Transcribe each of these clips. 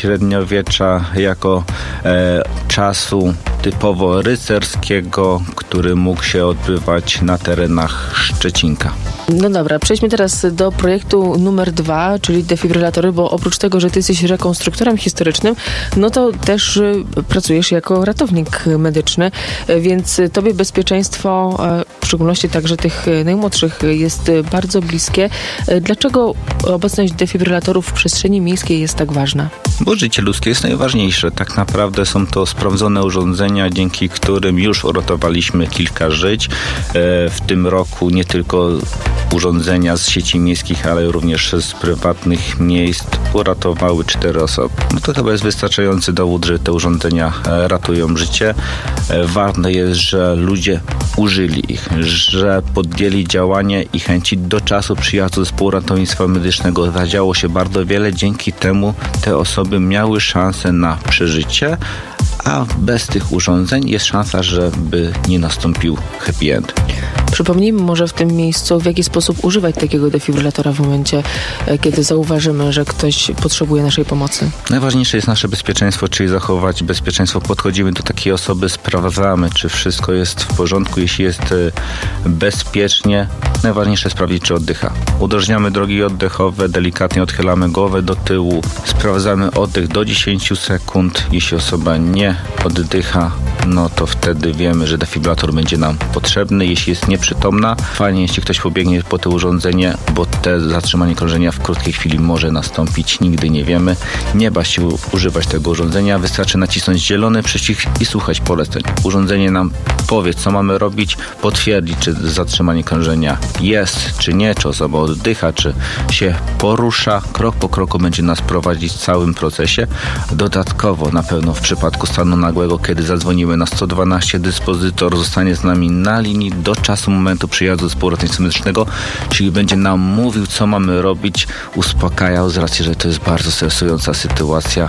średniowiecza jako czasu typowo rycerskiego, który mógł się odbywać na terenach Szczecinka. No dobra, przejdźmy teraz do projektu numer 2, czyli defibrylatory, bo oprócz tego, że ty jesteś rekonstruktorem historycznym, no to też pracujesz jako ratownik medyczny, więc tobie bezpieczeństwo, w szczególności także tych najmłodszych, jest bardzo bliskie. Dlaczego obecność defibrylatorów w przestrzeni miejskiej jest tak ważna? Bo życie ludzkie jest najważniejsze. Tak naprawdę są to sprawdzone urządzenia, dzięki którym już uratowaliśmy kilka żyć. W tym roku nie tylko urządzenia z sieci miejskich, ale również z prywatnych miejsc uratowały 4 osoby. No to chyba jest wystarczający dowód, że te urządzenia ratują życie. Ważne jest, że ludzie użyli ich, że podjęli działanie i chęci do czasu przyjazdu zespołu ratownictwa medycznego. Zadziało się bardzo wiele, dzięki temu te osoby miały szansę na przeżycie, a bez tych urządzeń jest szansa, żeby nie nastąpił happy end. Przypomnijmy może w tym miejscu, w jaki sposób używać takiego defibrylatora w momencie, kiedy zauważymy, że ktoś potrzebuje naszej pomocy. Najważniejsze jest nasze bezpieczeństwo, czyli zachować bezpieczeństwo. Podchodzimy do takiej osoby, sprawdzamy, czy wszystko jest w porządku. Jeśli jest bezpiecznie, najważniejsze sprawdzić, czy oddycha. Uderzniamy drogi oddechowe, delikatnie odchylamy głowę do tyłu, sprawdzamy oddech do 10 sekund. Jeśli osoba nie oddycha, no to wtedy wiemy, że defibrylator będzie nam potrzebny. Jeśli jest nieprzytomna, fajnie, jeśli ktoś pobiegnie po to urządzenie, bo te zatrzymanie krążenia w krótkiej chwili może nastąpić, nigdy nie wiemy. Nie bać się używać tego urządzenia, wystarczy nacisnąć zielony przycisk i słuchać poleceń. Urządzenie nam powie, co mamy robić, potwierdzi, czy zatrzymanie krążenia jest, czy nie, czy osoba oddycha, czy się porusza. Krok po kroku będzie nas prowadzić w całym procesie. Dodatkowo na pewno w przypadku stanu nagłego, kiedy zadzwonimy na 112, dyspozytor zostanie z nami na linii do czasu momentu przyjazdu zespołu ratownictwa medycznego, czyli będzie nam mówił, co mamy robić, uspokajał z racji, że to jest bardzo stresująca sytuacja,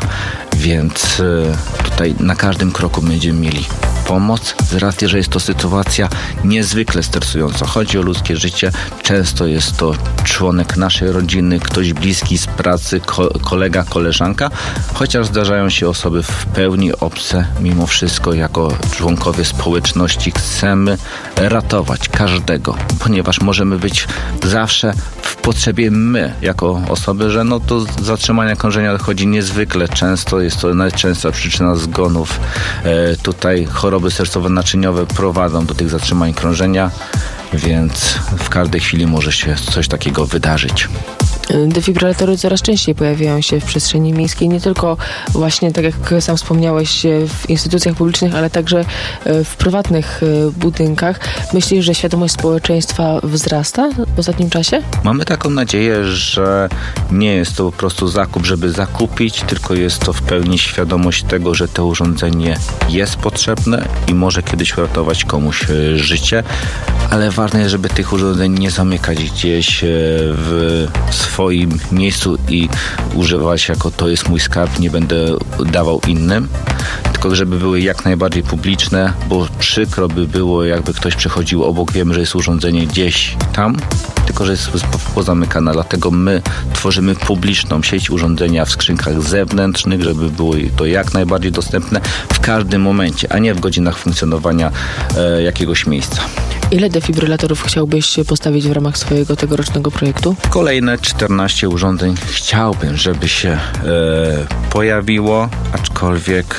więc tutaj na każdym kroku będziemy mieli pomoc, z racji, że jest to sytuacja niezwykle stresująca. Chodzi o ludzkie życie, często jest to członek naszej rodziny, ktoś bliski z pracy, kolega, koleżanka, chociaż zdarzają się osoby w pełni obce, mimo wszystko jako członkowie społeczności chcemy ratować każdego, ponieważ możemy być zawsze w potrzebie my, jako osoby, że no to zatrzymania krążenia dochodzi niezwykle często, jest to najczęstsza przyczyna zgonów. Tutaj choroby sercowo-naczyniowe prowadzą do tych zatrzymań krążenia, więc w każdej chwili może się coś takiego wydarzyć. Defibrylatory coraz częściej pojawiają się w przestrzeni miejskiej, nie tylko właśnie, tak jak sam wspomniałeś, w instytucjach publicznych, ale także w prywatnych budynkach. Myślisz, że świadomość społeczeństwa wzrasta w ostatnim czasie? Mamy taką nadzieję, że nie jest to po prostu zakup, żeby zakupić, tylko jest to w pełni świadomość tego, że to urządzenie jest potrzebne i może kiedyś uratować komuś życie, ale ważne jest, żeby tych urządzeń nie zamykać gdzieś w swoim miejscu i używać jako to jest mój skarb, nie będę dawał innym, tylko żeby były jak najbardziej publiczne, bo przykro by było, jakby ktoś przechodził obok, wiemy, że jest urządzenie gdzieś tam, tylko że jest pozamykane, dlatego my tworzymy publiczną sieć urządzenia w skrzynkach zewnętrznych, żeby było to jak najbardziej dostępne w każdym momencie, a nie w godzinach funkcjonowania jakiegoś miejsca. Ile defibrylatorów chciałbyś postawić w ramach swojego tegorocznego projektu? Kolejne 14 urządzeń chciałbym, żeby się pojawiło, aczkolwiek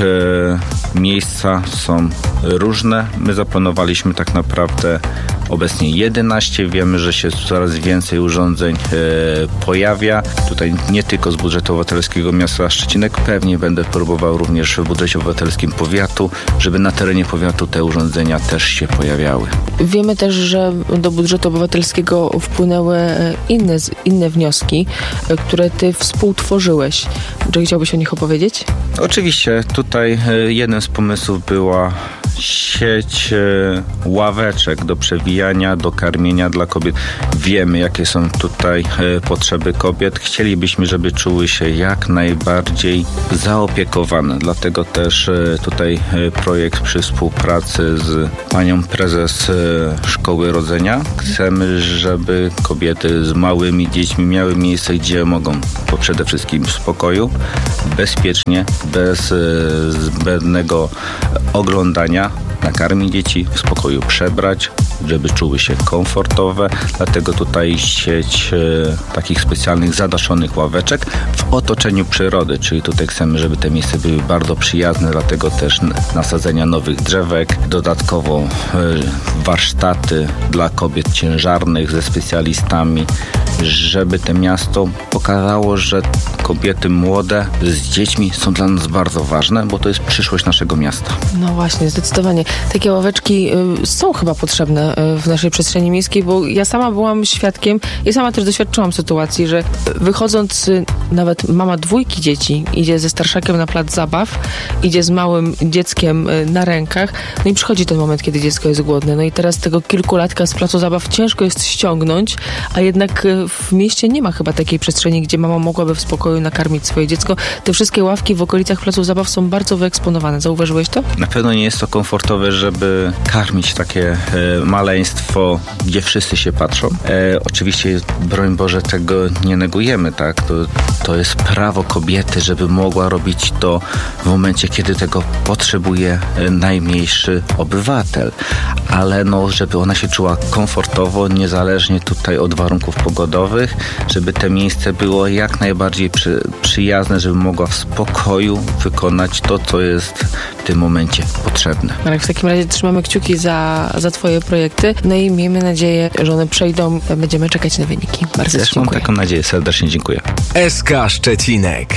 miejsca są różne. My zaplanowaliśmy tak naprawdę obecnie 11. Wiemy, że się coraz więcej urządzeń pojawia. Tutaj nie tylko z budżetu obywatelskiego miasta Szczecinek. Pewnie będę próbował również w budżecie obywatelskim powiatu, żeby na terenie powiatu te urządzenia też się pojawiały. Wiemy też, że do budżetu obywatelskiego wpłynęły inne wnioski, które ty współtworzyłeś. Czy chciałbyś o nich opowiedzieć? Oczywiście. Tutaj jednym z pomysłów była sieć ławeczek do przewijania napijania, do karmienia dla kobiet. Wiemy, jakie są tutaj potrzeby kobiet. Chcielibyśmy, żeby czuły się jak najbardziej zaopiekowane. Dlatego też tutaj projekt przy współpracy z panią prezes Szkoły Rodzenia. Chcemy, żeby kobiety z małymi dziećmi miały miejsce, gdzie mogą przede wszystkim w spokoju, bezpiecznie, bez zbędnego oglądania, nakarmić dzieci, w spokoju przebrać, żeby czuły się komfortowe. Dlatego tutaj sieć takich specjalnych zadaszonych ławeczek w otoczeniu przyrody, czyli tutaj chcemy, żeby te miejsca były bardzo przyjazne, dlatego też nasadzenia nowych drzewek, dodatkowo warsztaty dla kobiet ciężarnych ze specjalistami, żeby to miasto pokazało, że kobiety młode z dziećmi są dla nas bardzo ważne, bo to jest przyszłość naszego miasta. No właśnie, zdecydowanie. Takie ławeczki są chyba potrzebne w naszej przestrzeni miejskiej, bo ja sama byłam świadkiem, ja sama też doświadczyłam sytuacji, że wychodząc, nawet mama 2 dzieci idzie ze starszakiem na plac zabaw, idzie z małym dzieckiem na rękach, no i przychodzi ten moment, kiedy dziecko jest głodne. No i teraz tego kilkulatka z placu zabaw ciężko jest ściągnąć, a jednak w mieście nie ma chyba takiej przestrzeni, gdzie mama mogłaby w spokoju nakarmić swoje dziecko. Te wszystkie ławki w okolicach placu zabaw są bardzo wyeksponowane. Zauważyłeś to? Na pewno nie jest to komfortowe, żeby karmić takie maleństwo, gdzie wszyscy się patrzą. Oczywiście, broń Boże, tego nie negujemy, tak? To jest prawo kobiety, żeby mogła robić to w momencie, kiedy tego potrzebuje najmniejszy obywatel. Ale żeby ona się czuła komfortowo, niezależnie tutaj od warunków pogodowych, żeby to miejsce było jak najbardziej przyjazne, żeby mogła w spokoju wykonać to, co jest w tym momencie potrzebne. Marek, w takim razie trzymamy kciuki za Twoje projekty, no i miejmy nadzieję, że one przejdą. Będziemy czekać na wyniki. Bardzo Też dziękuję. Mam taką nadzieję. Serdecznie dziękuję. SK Szczecinek.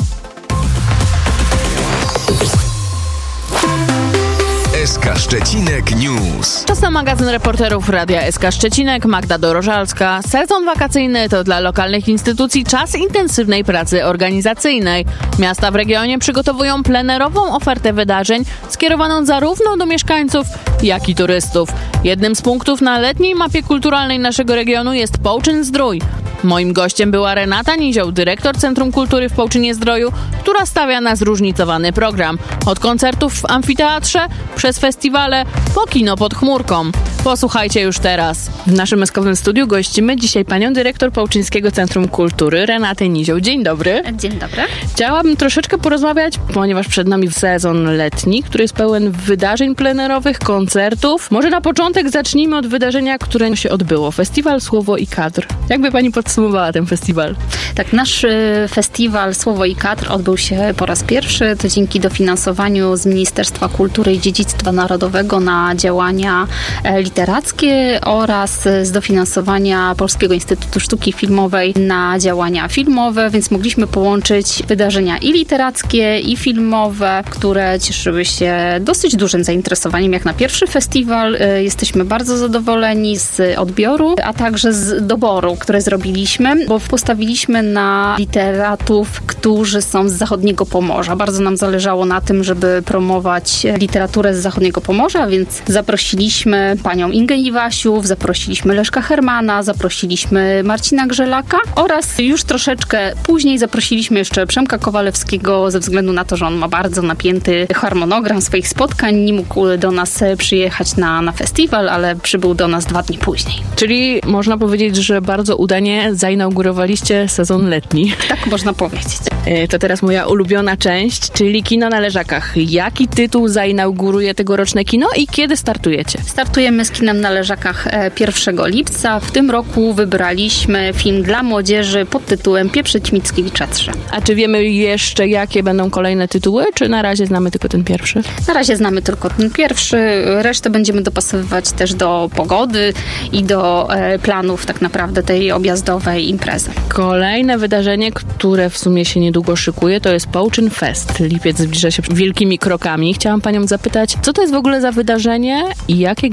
SK Szczecinek News. To są magazyn reporterów Radia SK Szczecinek, Magda Dorożalska. Sezon wakacyjny to dla lokalnych instytucji czas intensywnej pracy organizacyjnej. Miasta w regionie przygotowują plenerową ofertę wydarzeń skierowaną zarówno do mieszkańców, jak i turystów. Jednym z punktów na letniej mapie kulturalnej naszego regionu jest Połczyn-Zdrój. Moim gościem była Renata Nizioł, dyrektor Centrum Kultury w Połczynie-Zdroju, która stawia na zróżnicowany program. Od koncertów w amfiteatrze, przez festiwale, po kino pod chmurką. Posłuchajcie już teraz. W naszym eskowym studiu gościmy dzisiaj panią dyrektor Połczyńskiego Centrum Kultury, Renatę Nizioł. Dzień dobry. Dzień dobry. Chciałabym troszeczkę porozmawiać, ponieważ przed nami sezon letni, który jest pełen wydarzeń plenerowych, koncertów. Może na początek zacznijmy od wydarzenia, które się odbyło. Festiwal Słowo i Kadr. Jakby pani podsumowała ten festiwal? Tak, nasz festiwal Słowo i Kadr odbył się po raz pierwszy. To dzięki dofinansowaniu z Ministerstwa Kultury i Dziedzictwa Narodowego na działania literackie oraz z dofinansowania Polskiego Instytutu Sztuki Filmowej na działania filmowe, więc mogliśmy połączyć wydarzenia i literackie, i filmowe, które cieszyły się dosyć dużym zainteresowaniem jak na pierwszy festiwal. Jesteśmy bardzo zadowoleni z odbioru, a także z doboru, które zrobiliśmy, bo postawiliśmy na literatów, którzy są z zachodniego Pomorza. Bardzo nam zależało na tym, żeby promować literaturę z zachodniego Pomorza, więc zaprosiliśmy panią Ingę Iwasiów, zaprosiliśmy Leszka Hermana, zaprosiliśmy Marcina Grzelaka oraz już troszeczkę później zaprosiliśmy jeszcze Przemka Kowalewskiego ze względu na to, że on ma bardzo napięty harmonogram swoich spotkań. Nie mógł do nas przyjechać na festiwal, ale przybył do nas 2 dni później. Czyli można powiedzieć, że bardzo udanie zainaugurowaliście sezon letni. Tak można powiedzieć. To teraz moja ulubiona część, czyli kino na Leżakach. Jaki tytuł zainauguruje tegoroczne kino i kiedy startujecie? Startujemy z kinem na Leżakach 1 lipca. W tym roku wybraliśmy film dla młodzieży pod tytułem Pieprzyć Mickiewicza 3. A czy wiemy jeszcze, jakie będą kolejne tytuły, czy na razie znamy tylko ten pierwszy? Na razie znamy tylko ten pierwszy. Resztę będziemy dopasowywać też do pogody i do planów tak naprawdę tej objazdowej imprezy. Kolejne wydarzenie, które w sumie się niedługo szykuje, to jest Połczyn Fest. Lipiec zbliża się wielkimi krokami. Chciałam panią zapytać, co to jest w ogóle za wydarzenie i jakie gwiazdy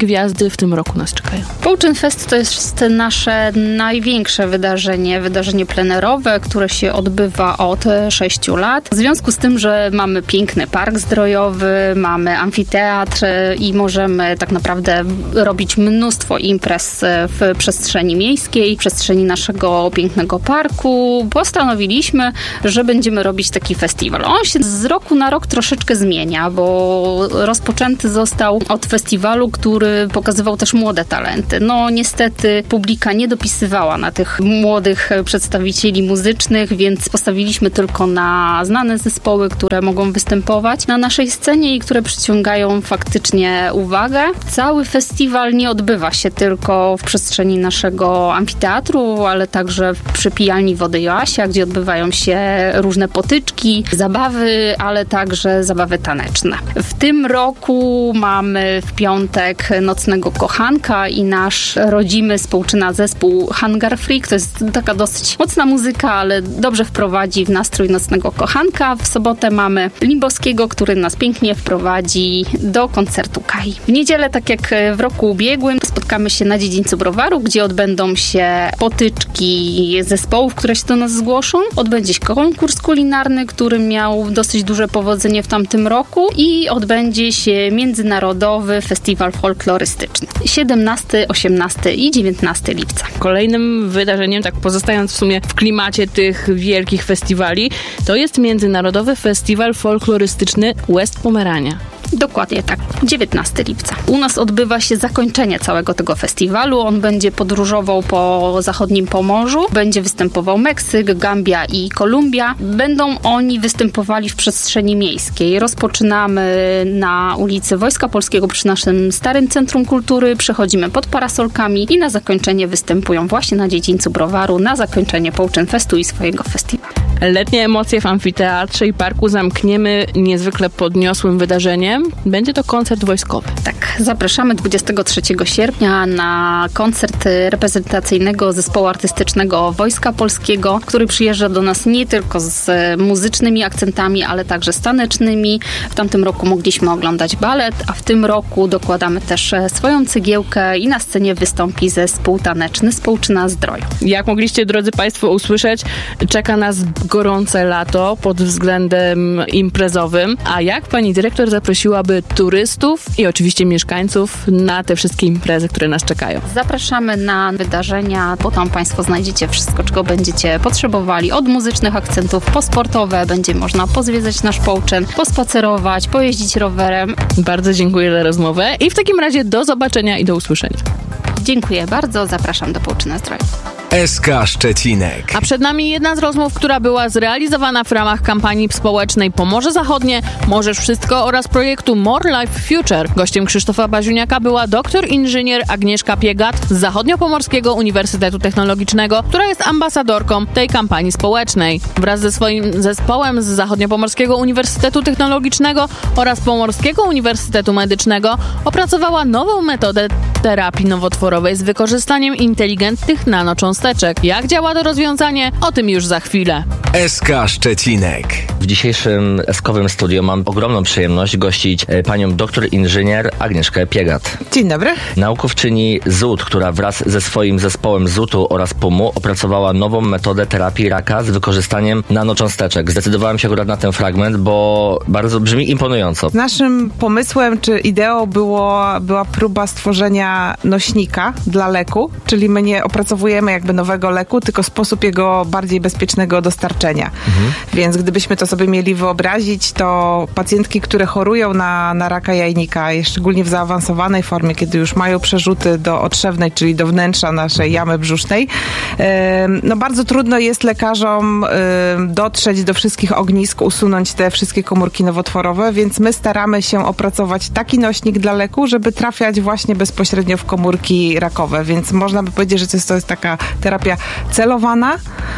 imprezy w tym roku nas czekają? Połczyn Fest to jest nasze największe wydarzenie plenerowe, które się odbywa od 6 lat. W związku z tym, że mamy piękny park zdrojowy, mamy amfiteatr i możemy tak naprawdę robić mnóstwo imprez w przestrzeni miejskiej, w przestrzeni naszego pięknego parku, postanowiliśmy, że będziemy robić taki festiwal. On się z roku na rok troszeczkę zmienia, bo rozpoczęty został od festiwalu, który pokazywał też młode talenty. No niestety publika nie dopisywała na tych młodych przedstawicieli muzycznych, więc postawiliśmy tylko na znane zespoły, które mogą występować na naszej scenie i które przyciągają faktycznie uwagę. Cały festiwal nie odbywa się tylko w przestrzeni naszego amfiteatru, ale także przy pijalni Wody Joasia, gdzie odbywają się różne potyczki, zabawy, ale także zabawy taneczne. W tym roku mamy w piątek Nocnego Kochanka i nasz rodzimy z Połczyna zespół Hangar Freak. To jest taka dosyć mocna muzyka, ale dobrze wprowadzi w nastrój Nocnego Kochanka. W sobotę mamy Limbowskiego, który nas pięknie wprowadzi do koncertu Kai. W niedzielę, tak jak w roku ubiegłym, spotkamy się na dziedzińcu Browaru, gdzie odbędą się potyczki zespołów, które się do nas zgłoszą. Odbędzie się konkurs kulinarny, który miał dosyć duże powodzenie w tamtym roku i odbędzie się międzynarodowy festiwal folklorystyczny. 17, 18 i 19 lipca. Kolejnym wydarzeniem, tak pozostając w sumie w klimacie tych wielkich festiwali, to jest Międzynarodowy Festiwal Folklorystyczny West Pomerania. Dokładnie tak, 19 lipca. U nas odbywa się zakończenie całego tego festiwalu. On będzie podróżował po zachodnim Pomorzu. Będzie występował Meksyk, Gambia i Kolumbia. Będą oni występowali w przestrzeni miejskiej. Rozpoczynamy na ulicy Wojska Polskiego przy naszym starym Centrum Kultury. Przechodzimy pod parasolkami i na zakończenie występują właśnie na dziedzińcu Browaru, na zakończenie Połczyn Festu i swojego festiwalu. Letnie emocje w amfiteatrze i parku zamkniemy niezwykle podniosłym wydarzeniem. Będzie to koncert wojskowy. Tak, zapraszamy 23 sierpnia na koncert reprezentacyjnego zespołu artystycznego Wojska Polskiego, który przyjeżdża do nas nie tylko z muzycznymi akcentami, ale także z tanecznymi. W tamtym roku mogliśmy oglądać balet, a w tym roku dokładamy też swoją cegiełkę i na scenie wystąpi zespół taneczny z Połczyna Zdroju. Jak mogliście, drodzy Państwo, usłyszeć, czeka nas gorące lato pod względem imprezowym. A jak pani dyrektor zaprosiłaby turystów i oczywiście mieszkańców na te wszystkie imprezy, które nas czekają? Zapraszamy na wydarzenia, bo tam Państwo znajdziecie wszystko, czego będziecie potrzebowali. Od muzycznych akcentów po sportowe. Będzie można pozwiedzać nasz Połczyn, pospacerować, pojeździć rowerem. Bardzo dziękuję za rozmowę i w takim razie do zobaczenia i do usłyszenia. Dziękuję bardzo. Zapraszam do Połczyna Zdroju. SK Szczecinek. A przed nami jedna z rozmów, która była zrealizowana w ramach kampanii społecznej Pomorze Zachodnie, Możesz Wszystko oraz projektu More Life Future. Gościem Krzysztofa Baziuniaka była doktor inżynier Agnieszka Piegat z Zachodniopomorskiego Uniwersytetu Technologicznego, która jest ambasadorką tej kampanii społecznej. Wraz ze swoim zespołem z Zachodniopomorskiego Uniwersytetu Technologicznego oraz Pomorskiego Uniwersytetu Medycznego opracowała nową metodę terapii nowotworowej z wykorzystaniem inteligentnych nanocząstek. Jak działa to rozwiązanie? O tym już za chwilę. SK Szczecinek. W dzisiejszym eskowym studiu mam ogromną przyjemność gościć panią doktor inżynier Agnieszkę Piegat. Dzień dobry. Naukowczyni ZUT, która wraz ze swoim zespołem ZUT-u oraz PUM-u opracowała nową metodę terapii raka z wykorzystaniem nanocząsteczek. Zdecydowałem się akurat na ten fragment, bo bardzo brzmi imponująco. Naszym pomysłem czy ideą była próba stworzenia nośnika dla leku, czyli my nie opracowujemy jakby nowego leku, tylko sposób jego bardziej bezpiecznego dostarczenia. Więc gdybyśmy to sobie mieli wyobrazić, to pacjentki, które chorują na raka jajnika, szczególnie w zaawansowanej formie, kiedy już mają przerzuty do otrzewnej, czyli do wnętrza naszej jamy brzusznej, no bardzo trudno jest lekarzom dotrzeć do wszystkich ognisk, usunąć te wszystkie komórki nowotworowe, więc my staramy się opracować taki nośnik dla leku, żeby trafiać właśnie bezpośrednio w komórki rakowe, więc można by powiedzieć, że to jest taka terapia celowana,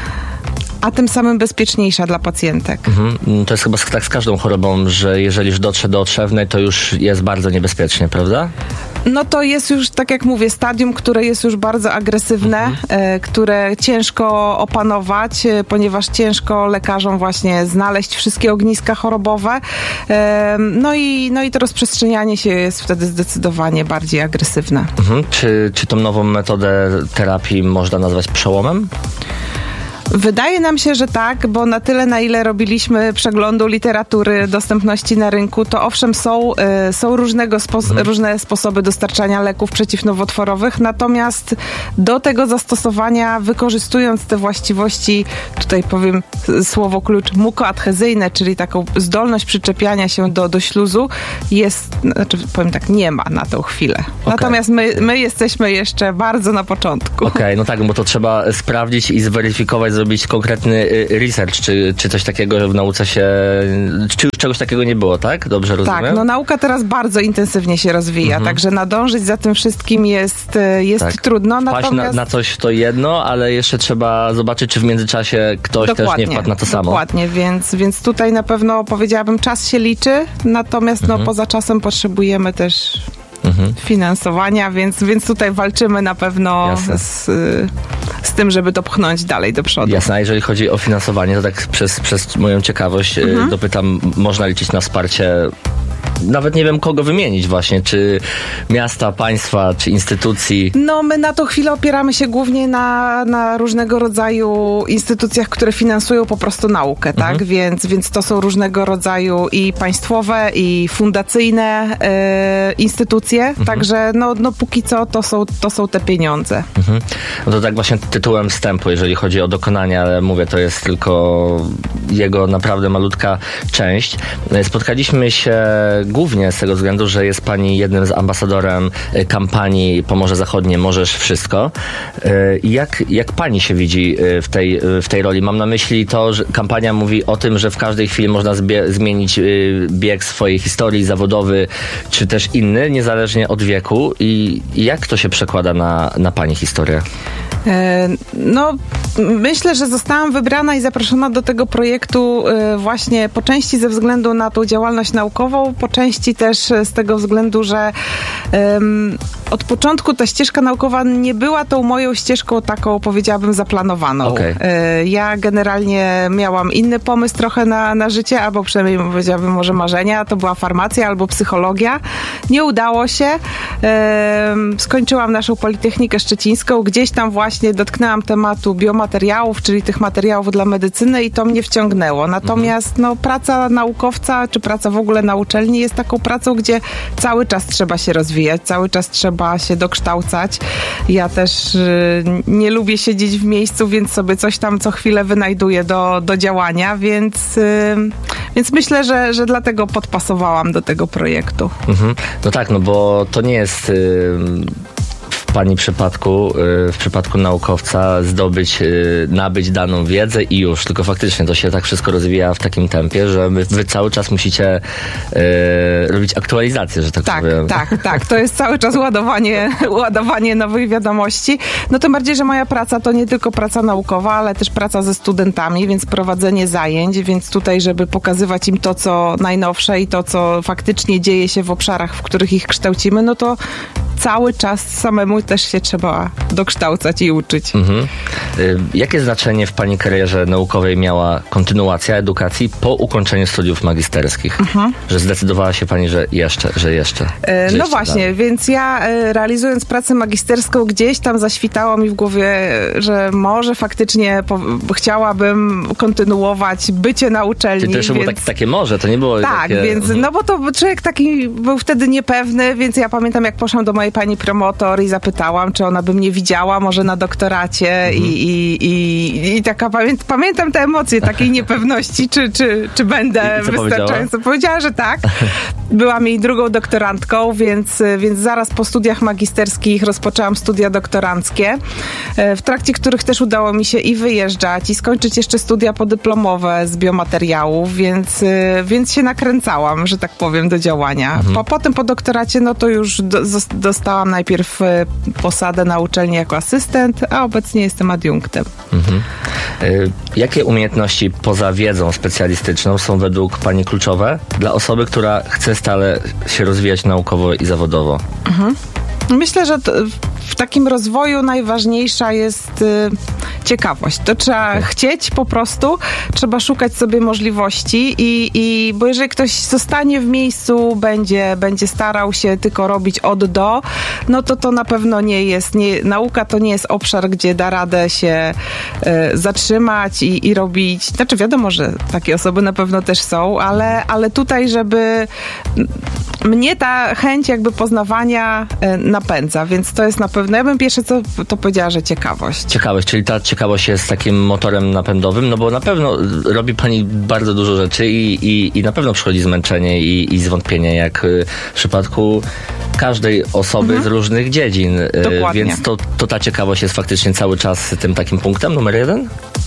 a tym samym bezpieczniejsza dla pacjentek. To jest chyba tak z każdą chorobą, że jeżeli już dotrze do otrzewnej, to już jest bardzo niebezpiecznie, prawda? No to jest już, tak jak mówię, stadium, które jest już bardzo agresywne, które ciężko opanować, ponieważ ciężko lekarzom właśnie znaleźć wszystkie ogniska chorobowe. No i to rozprzestrzenianie się jest wtedy zdecydowanie bardziej agresywne. Czy tą nową metodę terapii można nazwać przełomem? Wydaje nam się, że tak, bo na tyle, na ile robiliśmy przeglądu literatury, dostępności na rynku, to owszem są różne sposoby dostarczania leków przeciwnowotworowych, natomiast do tego zastosowania, wykorzystując te właściwości, tutaj powiem słowo klucz, mukoadhezyjne, czyli taką zdolność przyczepiania się do śluzu, powiem tak, nie ma na tą chwilę. Okay. Natomiast my jesteśmy jeszcze bardzo na początku. Okej, no tak, bo to trzeba sprawdzić i zweryfikować, zrobić konkretny research, czy coś takiego w nauce się... Czy już czegoś takiego nie było, tak? Dobrze rozumiem? Tak, no nauka teraz bardzo intensywnie się rozwija, także nadążyć za tym wszystkim jest tak trudno. Natomiast... na coś to jedno, ale jeszcze trzeba zobaczyć, czy w międzyczasie ktoś też nie wpadł na to samo. Dokładnie, więc tutaj na pewno powiedziałabym, czas się liczy, natomiast poza czasem potrzebujemy też finansowania, więc tutaj walczymy na pewno z tym, żeby to pchnąć dalej do przodu. Jasne, a jeżeli chodzi o finansowanie, to tak przez moją ciekawość dopytam, można liczyć na wsparcie, nawet nie wiem kogo wymienić właśnie, czy miasta, państwa, czy instytucji? No my na tą chwilę opieramy się głównie na różnego rodzaju instytucjach, które finansują po prostu naukę, tak? Więc to są różnego rodzaju i państwowe, i fundacyjne instytucje, także no póki co to są te pieniądze. No to tak właśnie tytułem wstępu, jeżeli chodzi o dokonania, ale mówię, to jest tylko jego naprawdę malutka część. Spotkaliśmy się głównie z tego względu, że jest pani jednym z ambasadorem kampanii Pomorze Zachodnie Możesz Wszystko. Jak pani się widzi w tej roli? Mam na myśli to, że kampania mówi o tym, że w każdej chwili można zmienić bieg swojej historii zawodowy, czy też inny, niezależnie od wieku. I jak to się przekłada na pani historię? No, myślę, że zostałam wybrana i zaproszona do tego projektu właśnie po części ze względu na tą działalność naukową, po części też z tego względu, że od początku ta ścieżka naukowa nie była tą moją ścieżką taką, powiedziałabym, zaplanowaną. Okay. Ja generalnie miałam inny pomysł trochę na życie, albo przynajmniej powiedziałabym może marzenia, to była farmacja albo psychologia. Nie udało się. Skończyłam naszą Politechnikę Szczecińską, gdzieś tam właśnie dotknęłam tematu biomateriałów, czyli tych materiałów dla medycyny i to mnie wciągnęło. Natomiast praca naukowca, czy praca w ogóle na uczelni jest taką pracą, gdzie cały czas trzeba się rozwijać, cały czas trzeba się dokształcać. Ja też nie lubię siedzieć w miejscu, więc sobie coś tam co chwilę wynajduję do działania, więc myślę, że dlatego podpasowałam do tego projektu. No tak, no bo to nie jest... w pani przypadku, w przypadku naukowca nabyć daną wiedzę i już, tylko faktycznie to się tak wszystko rozwija w takim tempie, że wy cały czas musicie robić aktualizację, że tak powiem. Tak. To jest cały czas ładowanie nowych wiadomości. No tym bardziej, że moja praca to nie tylko praca naukowa, ale też praca ze studentami, więc prowadzenie zajęć, więc tutaj, żeby pokazywać im to, co najnowsze i to, co faktycznie dzieje się w obszarach, w których ich kształcimy, no to cały czas samemu też się trzeba dokształcać i uczyć. Jakie znaczenie w pani karierze naukowej miała kontynuacja edukacji po ukończeniu studiów magisterskich? Że zdecydowała się pani, że jeszcze. No właśnie, dalej. Więc ja realizując pracę magisterską gdzieś tam zaświtało mi w głowie, że może faktycznie chciałabym kontynuować bycie na uczelni. Czyli to jeszcze było takie może, to nie było tak, takie... więc no bo to człowiek taki był wtedy niepewny, więc ja pamiętam, jak poszłam do mojej pani promotor i zapytałam, czy ona by mnie widziała może na doktoracie i taka pamiętam te emocje takiej niepewności, czy będę wystarczająco. Powiedziała, że tak. Byłam jej drugą doktorantką, więc zaraz po studiach magisterskich rozpoczęłam studia doktoranckie, w trakcie których też udało mi się i wyjeżdżać, i skończyć jeszcze studia podyplomowe z biomateriałów, więc się nakręcałam, że tak powiem, do działania. Potem po doktoracie, no to już dostałam najpierw posadę na uczelni jako asystent, a obecnie jestem adiunktem. Jakie umiejętności poza wiedzą specjalistyczną są według pani kluczowe dla osoby, która chce stale się rozwijać naukowo i zawodowo? Myślę, że w takim rozwoju najważniejsza jest ciekawość. To trzeba chcieć po prostu, trzeba szukać sobie możliwości bo jeżeli ktoś zostanie w miejscu, będzie starał się tylko robić od do, no to na pewno nie jest, nauka to nie jest obszar, gdzie da radę się zatrzymać i robić, znaczy wiadomo, że takie osoby na pewno też są, ale tutaj, żeby mnie ta chęć jakby poznawania napędza, więc to jest na pewno, ja bym pierwsze co to powiedziała, że ciekawość. Ciekawość, czyli ta ciekawość jest takim motorem napędowym, no bo na pewno robi pani bardzo dużo rzeczy i na pewno przychodzi zmęczenie i zwątpienie, jak w przypadku każdej osoby z różnych dziedzin. Dokładnie. Więc to ta ciekawość jest faktycznie cały czas tym takim punktem numer 1?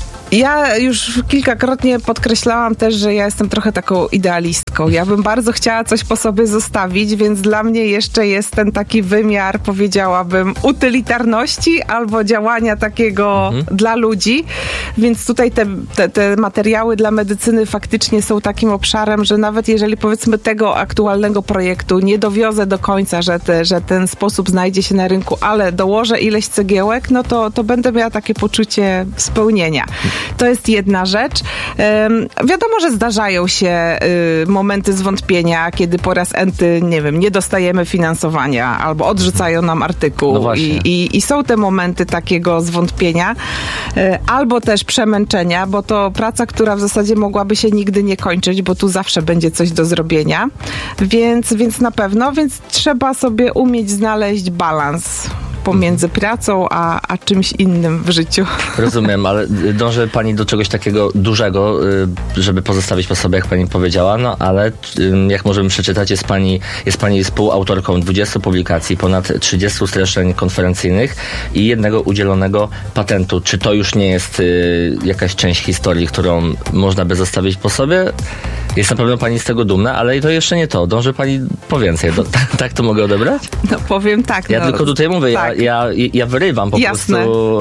Ja już kilkakrotnie podkreślałam też, że ja jestem trochę taką idealistką. Ja bym bardzo chciała coś po sobie zostawić, więc dla mnie jeszcze jest ten taki wymiar, powiedziałabym, utylitarności albo działania takiego dla ludzi. Więc tutaj te materiały dla medycyny faktycznie są takim obszarem, że nawet jeżeli powiedzmy tego aktualnego projektu nie dowiozę do końca, że ten sposób znajdzie się na rynku, ale dołożę ileś cegiełek, no to będę miała takie poczucie spełnienia. To jest jedna rzecz. Wiadomo, że zdarzają się momenty zwątpienia, kiedy po raz enty, nie wiem, nie dostajemy finansowania albo odrzucają nam artykuł. No i są te momenty takiego zwątpienia albo też przemęczenia, bo to praca, która w zasadzie mogłaby się nigdy nie kończyć, bo tu zawsze będzie coś do zrobienia. Więc na pewno, więc trzeba sobie umieć znaleźć balans pomiędzy pracą a czymś innym w życiu. Rozumiem, ale dąży pani do czegoś takiego dużego, żeby pozostawić po sobie, jak pani powiedziała, no ale jak możemy przeczytać, jest pani współautorką 20 publikacji, ponad 30 streszczeń konferencyjnych i jednego udzielonego patentu. Czy to już nie jest jakaś część historii, którą można by zostawić po sobie? Jest na pewno pani z tego dumna, ale to jeszcze nie to. Dąży pani po więcej. Tak to mogę odebrać? No powiem tak. Ja tylko tutaj mówię, tak. Ja wyrywam po prostu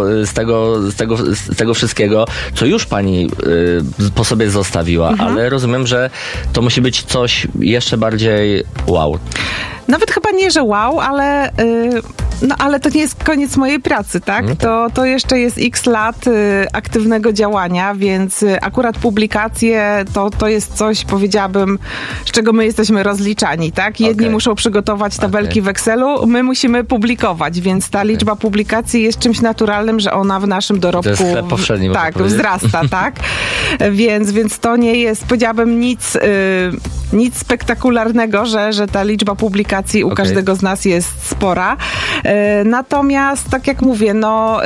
z tego wszystkiego, co już pani po sobie zostawiła, ale rozumiem, że to musi być coś jeszcze bardziej wow. Nawet chyba nie, że wow, ale to nie jest koniec mojej pracy, tak? To jeszcze jest x lat aktywnego działania, więc akurat publikacje to jest coś, powiedziałabym, z czego my jesteśmy rozliczani, tak? Jedni muszą przygotować tabelki w Excelu, my musimy publikować, więc ta liczba publikacji jest czymś naturalnym, że ona w naszym dorobku to jest chleb powszedni, wzrasta, tak? Więc to nie jest, powiedziałabym, nic spektakularnego, że ta liczba publikacji u każdego z nas jest spora. Natomiast, tak jak mówię,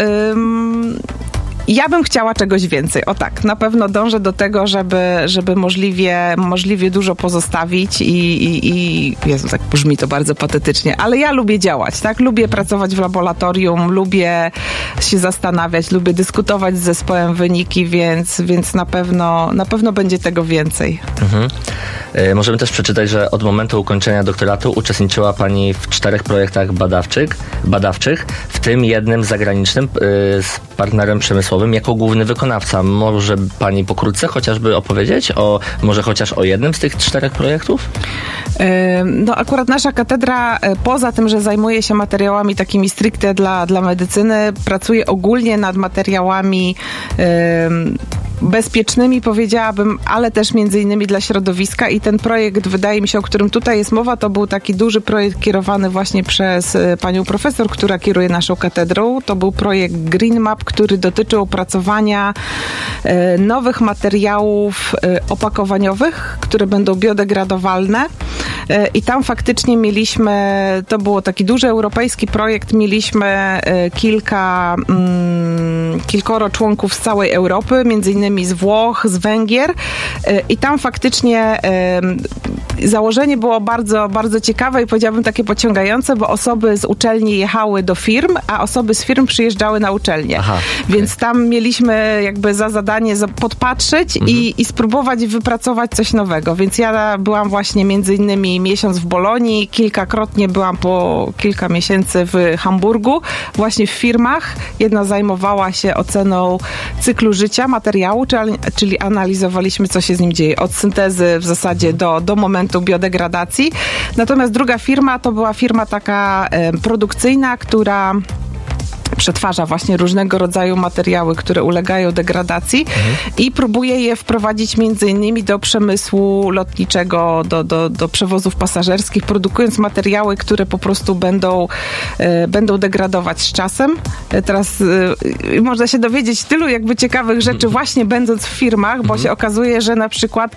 ja bym chciała czegoś więcej. O tak, na pewno dążę do tego, żeby możliwie dużo pozostawić i Jezu, tak brzmi to bardzo patetycznie, ale ja lubię działać, tak? Lubię pracować w laboratorium, lubię się zastanawiać, lubię dyskutować z zespołem wyniki, więc na pewno będzie tego więcej. Możemy też przeczytać, że od momentu ukończenia doktoratu uczestniczyła pani w 4 projektach badawczych, w tym jednym zagranicznym z partnerem przemysłowym jako główny wykonawca. Może pani pokrótce chociażby opowiedzieć może chociaż o jednym z tych 4 projektów? No akurat nasza katedra, poza tym, że zajmuje się materiałami takimi stricte dla medycyny, pracuje ogólnie nad materiałami bezpiecznymi, powiedziałabym, ale też między innymi dla środowiska i ten projekt, wydaje mi się, o którym tutaj jest mowa, to był taki duży projekt kierowany właśnie przez panią profesor, która kieruje naszą katedrą. To był projekt Green Map, który dotyczył opracowania nowych materiałów opakowaniowych, które będą biodegradowalne. I tam faktycznie to było taki duży europejski projekt, mieliśmy kilkoro członków z całej Europy, między innymi z Włoch, z Węgier i tam faktycznie założenie było bardzo, bardzo ciekawe i powiedziałabym takie pociągające, bo osoby z uczelni jechały do firm, a osoby z firm przyjeżdżały na uczelnię. Więc tam mieliśmy jakby za zadanie podpatrzeć i spróbować wypracować coś nowego. Więc ja byłam właśnie między innymi miesiąc w Bolonii, kilkakrotnie byłam po kilka miesięcy w Hamburgu, właśnie w firmach. Jedna zajmowała się oceną cyklu życia materiału, czyli analizowaliśmy, co się z nim dzieje. Od syntezy w zasadzie do momentu elementu biodegradacji. Natomiast druga firma to była firma taka produkcyjna, która przetwarza właśnie różnego rodzaju materiały, które ulegają degradacji i próbuje je wprowadzić między innymi do przemysłu lotniczego, do przewozów pasażerskich, produkując materiały, które po prostu będą degradować z czasem. Teraz można się dowiedzieć tylu jakby ciekawych rzeczy właśnie będąc w firmach, bo się okazuje, że na przykład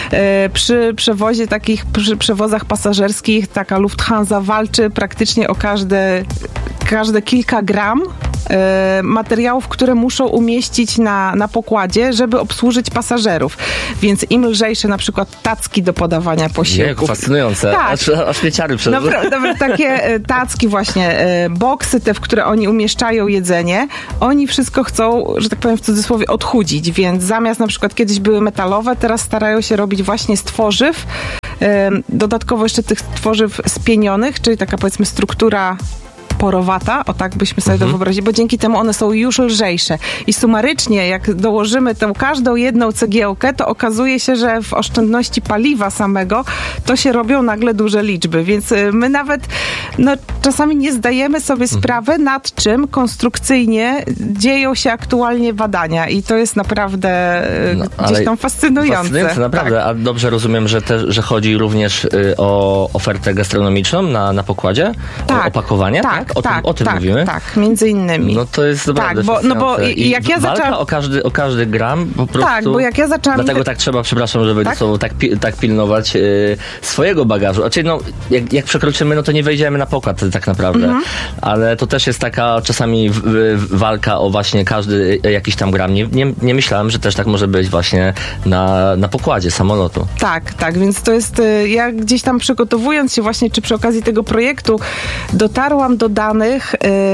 przy przewozach pasażerskich taka Lufthansa walczy praktycznie o każde kilka gram materiałów, które muszą umieścić na pokładzie, żeby obsłużyć pasażerów. Więc im lżejsze na przykład tacki do podawania posiłków. Fascynujące. Tak. Aż pieciary przez... Dobra, takie tacki właśnie, boksy te, w które oni umieszczają jedzenie, oni wszystko chcą, że tak powiem w cudzysłowie, odchudzić, więc zamiast na przykład kiedyś były metalowe, teraz starają się robić właśnie z tworzyw. Dodatkowo jeszcze tych tworzyw spienionych, czyli taka powiedzmy struktura porowata, o tak byśmy sobie to wyobrazili, bo dzięki temu one są już lżejsze. I sumarycznie, jak dołożymy tę każdą jedną cegiełkę, to okazuje się, że w oszczędności paliwa samego to się robią nagle duże liczby. Więc my nawet czasami nie zdajemy sobie sprawy, nad czym konstrukcyjnie dzieją się aktualnie badania. I to jest naprawdę gdzieś tam fascynujące. Naprawdę. Tak. A dobrze rozumiem, że chodzi również o ofertę gastronomiczną na pokładzie? Tak. O opakowanie? Tak. O tym mówimy? Tak, między innymi. No to jest naprawdę bo jak ja zaczęłam... o każdy gram po prostu... Tak, bo jak ja zaczęłam... Dlatego tak trzeba, przepraszam, żeby ze sobą tak pilnować swojego bagażu. Znaczy, jak przekroczymy, to nie wejdziemy na pokład tak naprawdę. Ale to też jest taka czasami walka o właśnie każdy jakiś tam gram. Nie myślałem, że też tak może być właśnie na pokładzie samolotu. Tak, więc to jest... Ja gdzieś tam przygotowując się właśnie, czy przy okazji tego projektu, dotarłam do danych,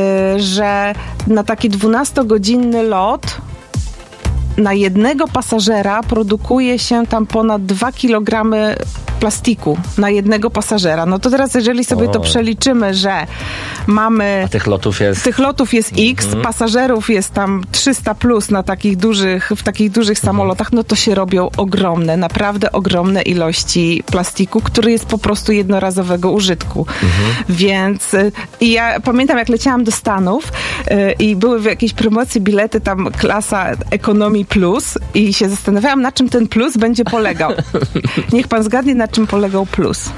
że na taki 12-godzinny lot na jednego pasażera produkuje się tam ponad 2 kg plastiku na jednego pasażera. No to teraz, jeżeli sobie to przeliczymy, że mamy... A tych lotów jest X, pasażerów jest tam 300 plus w takich dużych samolotach, no to się robią naprawdę ogromne ilości plastiku, który jest po prostu jednorazowego użytku. Więc ja pamiętam, jak leciałam do Stanów i były w jakiejś promocji bilety, tam klasa Economy Plus i się zastanawiałam, na czym ten plus będzie polegał. Niech pan zgadnie, na czym polegał plus.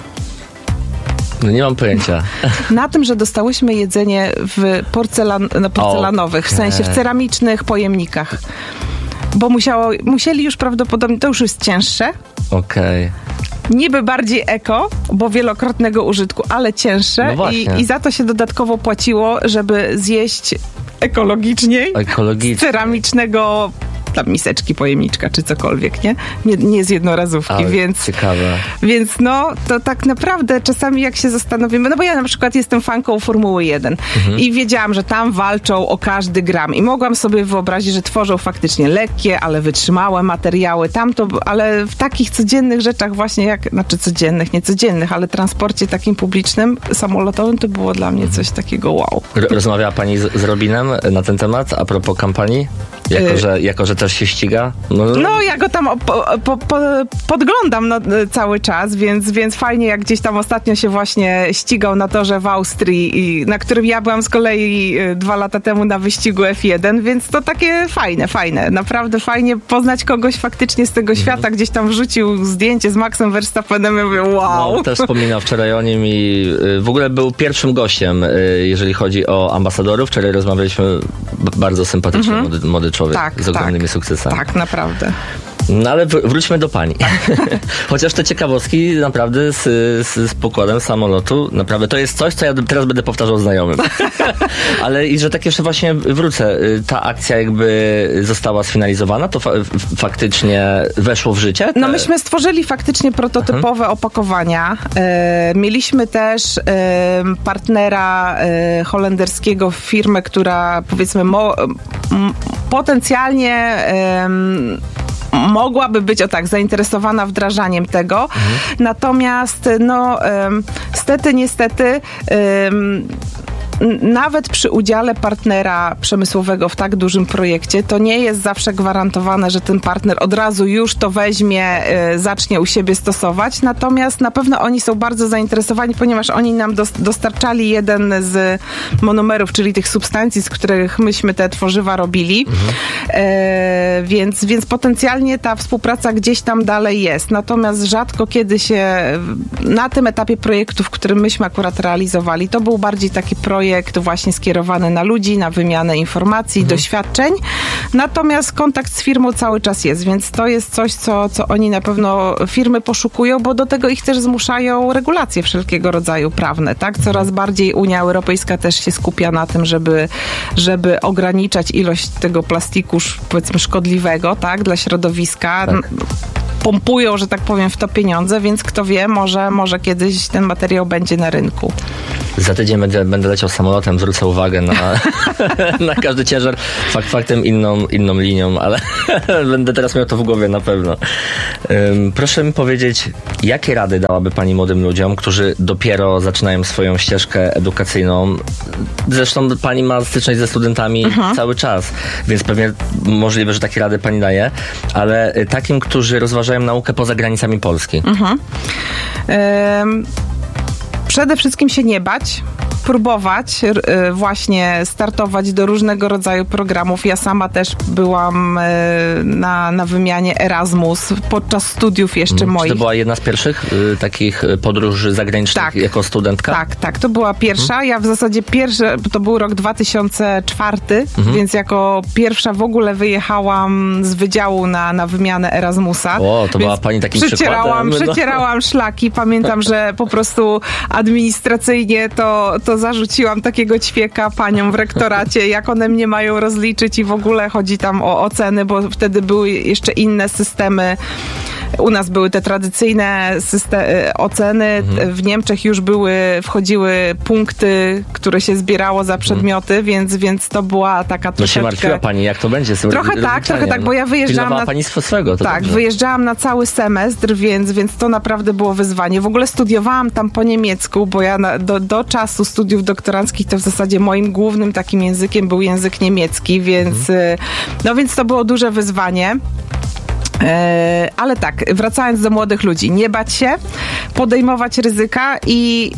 No nie mam pojęcia. Na tym, że dostałyśmy jedzenie w porcelanowych, w sensie w ceramicznych pojemnikach. Bo musieli już prawdopodobnie, to już jest cięższe. Okej. Niby bardziej eko, bo wielokrotnego użytku, ale cięższe. No i za to się dodatkowo płaciło, żeby zjeść ekologiczniej. Z ceramicznego miseczki, pojemniczka, czy cokolwiek, nie z jednorazówki, więc... Ciekawe. Więc to tak naprawdę czasami jak się zastanowimy, bo ja na przykład jestem fanką Formuły 1 i wiedziałam, że tam walczą o każdy gram i mogłam sobie wyobrazić, że tworzą faktycznie lekkie, ale wytrzymałe materiały, ale w takich codziennych rzeczach właśnie nie codziennych, ale transporcie takim publicznym, samolotowym, to było dla mnie coś takiego wow. Rozmawiała pani z Robinem na ten temat, a propos kampanii? Jako, że też się ściga? No ja go tam podglądam cały czas, więc fajnie, jak gdzieś tam ostatnio się właśnie ścigał na torze w Austrii, na którym ja byłam z kolei 2 lata temu na wyścigu F1, więc to takie fajne. Naprawdę fajnie poznać kogoś faktycznie z tego świata. Gdzieś tam wrzucił zdjęcie z Maxem Verstappenem i mówię, wow. No, też wspominał wczoraj o nim i w ogóle był pierwszym gościem, jeżeli chodzi o ambasadorów. Wczoraj rozmawialiśmy, bardzo sympatyczny młody człowiek z ogromnymi sukcesami. Tak, naprawdę. No ale wróćmy do pani. Chociaż te ciekawostki naprawdę z pokładem samolotu, naprawdę to jest coś, co ja teraz będę powtarzał znajomym. Ale i że tak jeszcze właśnie wrócę, ta akcja jakby została sfinalizowana, to faktycznie weszło w życie? No myśmy stworzyli faktycznie prototypowe opakowania. Mieliśmy też partnera holenderskiego, firmę, która powiedzmy potencjalnie mogłaby być zainteresowana wdrażaniem tego. Natomiast niestety nawet przy udziale partnera przemysłowego w tak dużym projekcie, to nie jest zawsze gwarantowane, że ten partner od razu już to weźmie, zacznie u siebie stosować. Natomiast na pewno oni są bardzo zainteresowani, ponieważ oni nam dostarczali jeden z monomerów, czyli tych substancji, z których myśmy te tworzywa robili. Więc potencjalnie ta współpraca gdzieś tam dalej jest. Natomiast rzadko kiedy się na tym etapie projektu, w którym myśmy akurat realizowali, to był bardziej taki projekt właśnie skierowany na ludzi, na wymianę informacji, doświadczeń. Natomiast kontakt z firmą cały czas jest, więc to jest coś, co oni na pewno firmy poszukują, bo do tego ich też zmuszają regulacje wszelkiego rodzaju prawne, tak? Coraz bardziej Unia Europejska też się skupia na tym, żeby ograniczać ilość tego plastiku, powiedzmy, szkodliwego, tak? Dla środowiska. Tak. Pompują, że tak powiem, w to pieniądze, więc kto wie, może kiedyś ten materiał będzie na rynku. Za tydzień będę leciał samolotem, zwrócę uwagę na każdy ciężar. Faktem inną linią, ale będę teraz miał to w głowie na pewno. Proszę mi powiedzieć, jakie rady dałaby pani młodym ludziom, którzy dopiero zaczynają swoją ścieżkę edukacyjną? Zresztą pani ma styczność ze studentami cały czas, więc pewnie możliwe, że takie rady pani daje, ale takim, którzy rozważają naukę poza granicami Polski. Przede wszystkim się nie bać, próbować właśnie startować do różnego rodzaju programów. Ja sama też byłam na wymianie Erasmus podczas studiów jeszcze moich. Czy to była jedna z pierwszych takich podróży zagranicznych jako studentka? Tak, to była pierwsza. Ja w zasadzie to był rok 2004, więc jako pierwsza w ogóle wyjechałam z wydziału na wymianę Erasmusa. O, to była pani takim przykładem. Przecierałam szlaki. Pamiętam, że po prostu administracyjnie to zarzuciłam takiego ćwieka paniom w rektoracie, jak one mnie mają rozliczyć i w ogóle chodzi tam o oceny, bo wtedy były jeszcze inne systemy. U nas były te tradycyjne oceny, w Niemczech już wchodziły punkty, które się zbierało za przedmioty, więc to była taka troszeczkę... No się martwiła pani, jak to będzie? Trochę tak, bo ja wyjeżdżałam pani swego, to tak, dobrze. Wyjeżdżałam na cały semestr, więc to naprawdę było wyzwanie. W ogóle studiowałam tam po niemiecku, bo ja do czasu studiów doktoranckich to w zasadzie moim głównym takim językiem był język niemiecki, więc to było duże wyzwanie. Ale tak, wracając do młodych ludzi, nie bać się, podejmować ryzyka i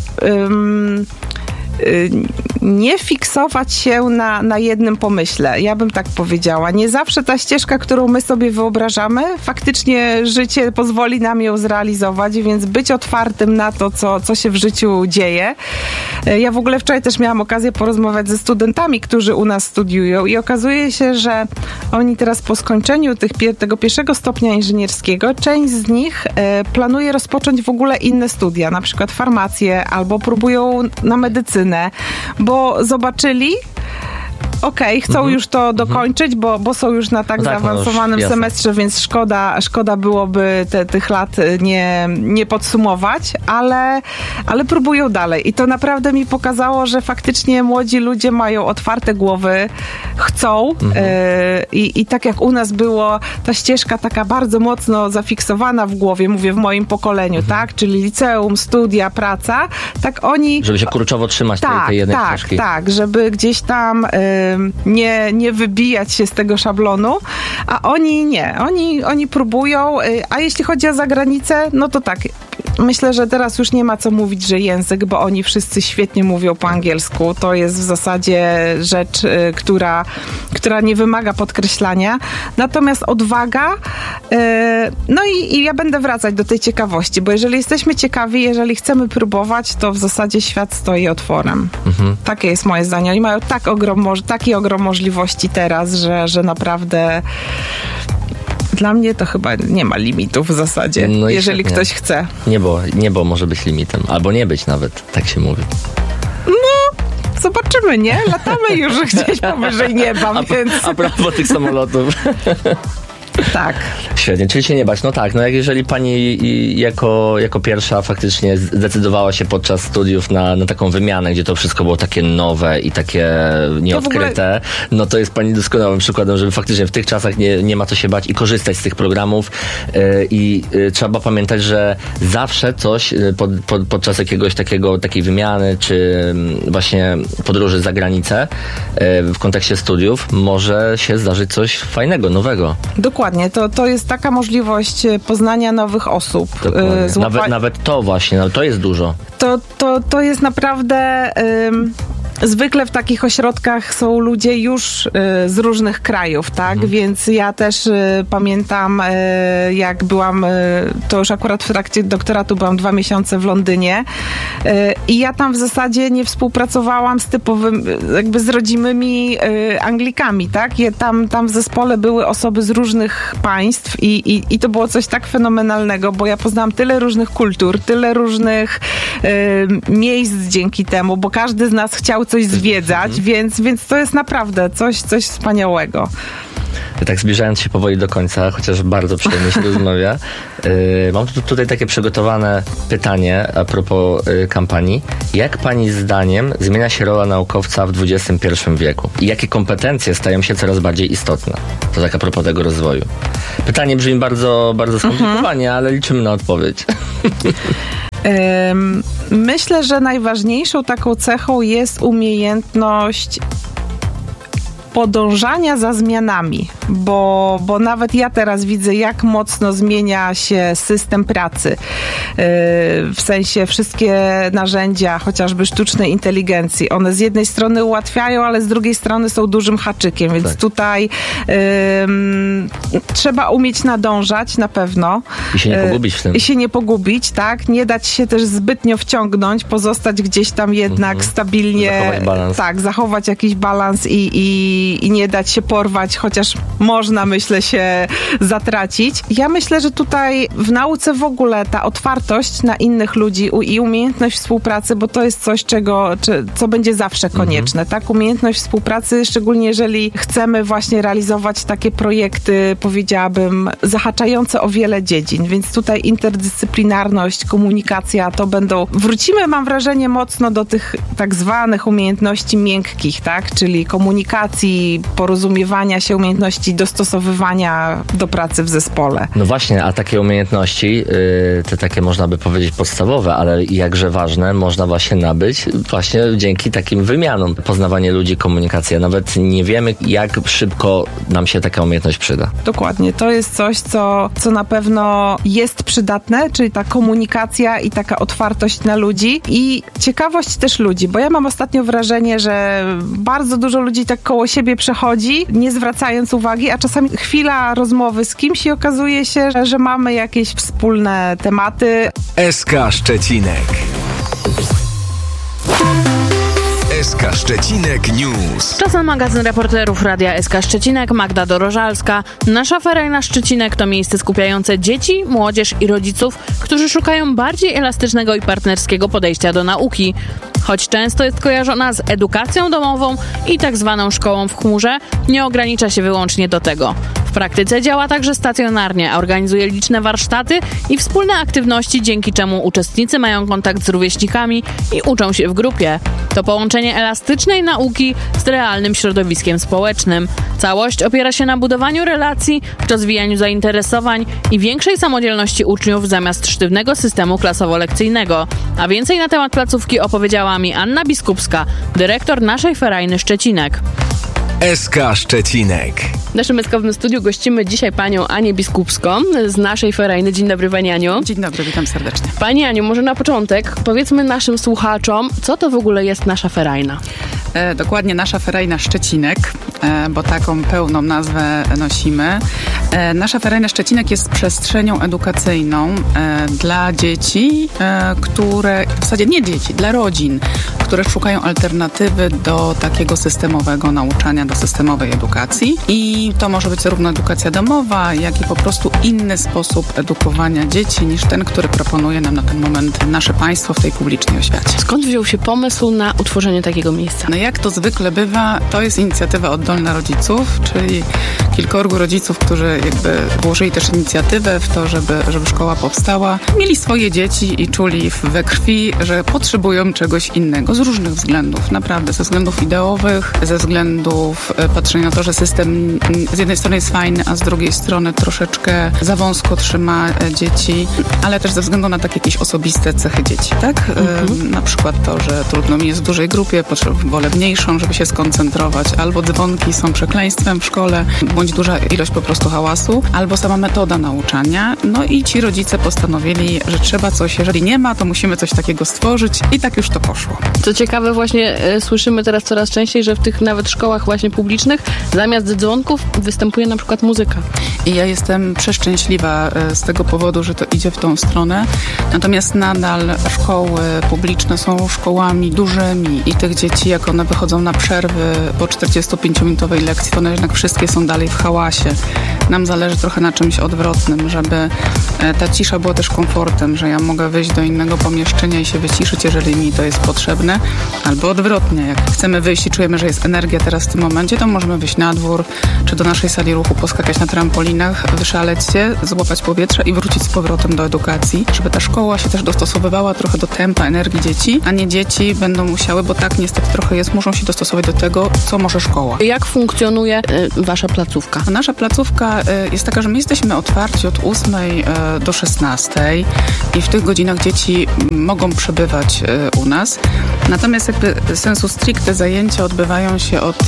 nie fiksować się na jednym pomyśle. Ja bym tak powiedziała. Nie zawsze ta ścieżka, którą my sobie wyobrażamy, faktycznie życie pozwoli nam ją zrealizować, więc być otwartym na to, co się w życiu dzieje. Ja w ogóle wczoraj też miałam okazję porozmawiać ze studentami, którzy u nas studiują i okazuje się, że oni teraz po skończeniu tego pierwszego stopnia inżynierskiego, część z nich planuje rozpocząć w ogóle inne studia, na przykład farmację albo próbują na medycynę, bo zobaczyli, chcą już to dokończyć, bo są już na tak zaawansowanym semestrze, więc szkoda byłoby tych lat nie podsumować, ale próbują dalej. I to naprawdę mi pokazało, że faktycznie młodzi ludzie mają otwarte głowy, chcą i tak jak u nas było, ta ścieżka taka bardzo mocno zafiksowana w głowie, mówię w moim pokoleniu, tak? Czyli liceum, studia, praca, tak oni... Żeby się kurczowo trzymać tej jednej ścieżki. Tak, żeby gdzieś tam nie wybijać się z tego szablonu, a oni nie. Oni próbują, a jeśli chodzi o zagranicę, no to tak, myślę, że teraz już nie ma co mówić, że język, bo oni wszyscy świetnie mówią po angielsku. To jest w zasadzie rzecz, która nie wymaga podkreślania. Natomiast odwaga, no i ja będę wracać do tej ciekawości, bo jeżeli jesteśmy ciekawi, jeżeli chcemy próbować, to w zasadzie świat stoi otworem. Takie jest moje zdanie. Oni mają taki ogrom możliwości teraz, że naprawdę dla mnie to chyba nie ma limitów w zasadzie, jeżeli ktoś chce. Niebo może być limitem, albo nie być nawet, tak się mówi. No, zobaczymy, nie? Latamy już gdzieś powyżej nieba, więc... A propos tych samolotów. Tak. Świetnie, czyli się nie bać. No tak, no jak jeżeli pani jako pierwsza faktycznie zdecydowała się podczas studiów na taką wymianę, gdzie to wszystko było takie nowe i takie nieodkryte, no to jest pani doskonałym przykładem, żeby faktycznie w tych czasach nie ma co się bać i korzystać z tych programów i trzeba pamiętać, że zawsze coś podczas takiej wymiany, czy właśnie podróży za granicę w kontekście studiów może się zdarzyć coś fajnego, nowego. Dokładnie, to jest taka możliwość poznania nowych osób. Nawet to właśnie, no to jest dużo. To jest naprawdę... Zwykle w takich ośrodkach są ludzie już z różnych krajów, tak? Więc ja też pamiętam, jak byłam, to już akurat w trakcie doktoratu byłam 2 miesiące w Londynie i ja tam w zasadzie nie współpracowałam z rodzimymi Anglikami, tak? Tam w zespole były osoby z różnych państw i to było coś tak fenomenalnego, bo ja poznałam tyle różnych kultur, tyle różnych miejsc dzięki temu, bo każdy z nas chciał coś zwiedzać, więc to jest naprawdę coś wspaniałego. Tak zbliżając się powoli do końca, chociaż bardzo przyjemnie się rozmawia, mam tutaj takie przygotowane pytanie a propos kampanii. Jak pani zdaniem zmienia się rola naukowca w XXI wieku? I jakie kompetencje stają się coraz bardziej istotne? To tak a propos tego rozwoju. Pytanie brzmi bardzo, bardzo skomplikowanie, ale liczymy na odpowiedź. Myślę, że najważniejszą taką cechą jest umiejętność podążania za zmianami, bo nawet ja teraz widzę, jak mocno zmienia się system pracy. W sensie wszystkie narzędzia, chociażby sztucznej inteligencji, one z jednej strony ułatwiają, ale z drugiej strony są dużym haczykiem, więc tutaj trzeba umieć nadążać na pewno. I się nie pogubić w tym. I się nie pogubić, tak? Nie dać się też zbytnio wciągnąć, pozostać gdzieś tam jednak stabilnie. Zachować balans. Tak, zachować jakiś balans i nie dać się porwać, chociaż można, myślę, się zatracić. Ja myślę, że tutaj w nauce w ogóle ta otwartość na innych ludzi i umiejętność współpracy, bo to jest coś, co będzie zawsze konieczne, tak? Umiejętność współpracy, szczególnie jeżeli chcemy właśnie realizować takie projekty, powiedziałabym, zahaczające o wiele dziedzin, więc tutaj interdyscyplinarność, komunikacja, wrócimy, mam wrażenie, mocno do tych tak zwanych umiejętności miękkich, tak? Czyli komunikacji, porozumiewania się, umiejętności dostosowywania do pracy w zespole. No właśnie, a takie umiejętności, te takie można by powiedzieć podstawowe, ale jakże ważne, można właśnie nabyć właśnie dzięki takim wymianom. Poznawanie ludzi, komunikacja. Nawet nie wiemy, jak szybko nam się taka umiejętność przyda. Dokładnie. To jest coś, co na pewno jest przydatne, czyli ta komunikacja i taka otwartość na ludzi i ciekawość też ludzi, bo ja mam ostatnio wrażenie, że bardzo dużo ludzi tak koło siebie przechodzi, nie zwracając uwagi, a czasami chwila rozmowy z kimś i okazuje się, że mamy jakieś wspólne tematy. SK Szczecinek. SK Szczecinek News. Czasem magazyn reporterów Radia SK Szczecinek, Magda Dorożalska. Nasza Ferajna Szczecinek to miejsce skupiające dzieci, młodzież i rodziców, którzy szukają bardziej elastycznego i partnerskiego podejścia do nauki. Choć często jest kojarzona z edukacją domową i tak zwaną szkołą w chmurze, nie ogranicza się wyłącznie do tego. W praktyce działa także stacjonarnie, a organizuje liczne warsztaty i wspólne aktywności, dzięki czemu uczestnicy mają kontakt z rówieśnikami i uczą się w grupie. To połączenie elastycznej nauki z realnym środowiskiem społecznym. Całość opiera się na budowaniu relacji, rozwijaniu zainteresowań i większej samodzielności uczniów zamiast sztywnego systemu klasowo-lekcyjnego. A więcej na temat placówki opowiedziała mi Anna Biskupska, dyrektor naszej Ferajny Szczecinek. SK Szczecinek. W naszym eskowym studiu gościmy dzisiaj panią Anię Biskupską z naszej Ferajny. Dzień dobry, pani Aniu. Dzień dobry, witam serdecznie. Pani Aniu, może na początek powiedzmy naszym słuchaczom, co to w ogóle jest nasza Ferajna? Dokładnie nasza Ferajna Szczecinek, bo taką pełną nazwę nosimy. Nasza Ferajna Szczecinek jest przestrzenią edukacyjną dla dzieci, które, w zasadzie nie dzieci, dla rodzin, które szukają alternatywy do takiego systemowego nauczania, do systemowej edukacji. I to może być zarówno edukacja domowa, jak i po prostu inny sposób edukowania dzieci niż ten, który proponuje nam na ten moment nasze państwo w tej publicznej oświacie. Skąd wziął się pomysł na utworzenie takiego miejsca? No jak to zwykle bywa, to jest inicjatywa oddolna rodziców, czyli kilkorgu rodziców, którzy jakby włożyli też inicjatywę w to, żeby szkoła powstała. Mieli swoje dzieci i czuli we krwi, że potrzebują czegoś innego z różnych względów. Naprawdę, ze względów ideowych, ze względów patrzenia na to, że system z jednej strony jest fajny, a z drugiej strony troszeczkę za wąsko trzyma dzieci, ale też ze względu na takie jakieś osobiste cechy dzieci, tak? Na przykład to, że trudno mi jest w dużej grupie, wolę mniejszą, żeby się skoncentrować, albo dzwonki są przekleństwem w szkole, bądź duża ilość po prostu hałasu, albo sama metoda nauczania. No i ci rodzice postanowili, że trzeba coś, jeżeli nie ma, to musimy coś takiego stworzyć i tak już to poszło. Co ciekawe, właśnie słyszymy teraz coraz częściej, że w tych nawet szkołach właśnie publicznych zamiast dzwonków występuje na przykład muzyka. I ja jestem przeszczęśliwa z tego powodu, że to idzie w tą stronę. Natomiast nadal szkoły publiczne są szkołami dużymi i tych dzieci, jak one wychodzą na przerwy po 45-minutowej lekcji, to one jednak wszystkie są dalej w hałasie. Nam zależy trochę na czymś odwrotnym, żeby ta cisza była też komfortem, że ja mogę wyjść do innego pomieszczenia i się wyciszyć, jeżeli mi to jest potrzebne. Albo odwrotnie, jak chcemy wyjść i czujemy, że jest energia teraz w tym momencie, to możemy wyjść na dwór, czy do naszej sali ruchu, poskakać na trampolinach, wyszaleć się, złapać powietrze i wrócić z powrotem do edukacji, żeby ta szkoła się też dostosowywała trochę do tempa, energii dzieci, a nie dzieci będą musiały, bo tak niestety trochę jest, muszą się dostosować do tego, co może szkoła. Jak funkcjonuje wasza placówka? Nasza placówka jest taka, że my jesteśmy otwarci od 8 do 16 i w tych godzinach dzieci mogą przebywać u nas. Natomiast jakby sensu stricte zajęcia odbywają się od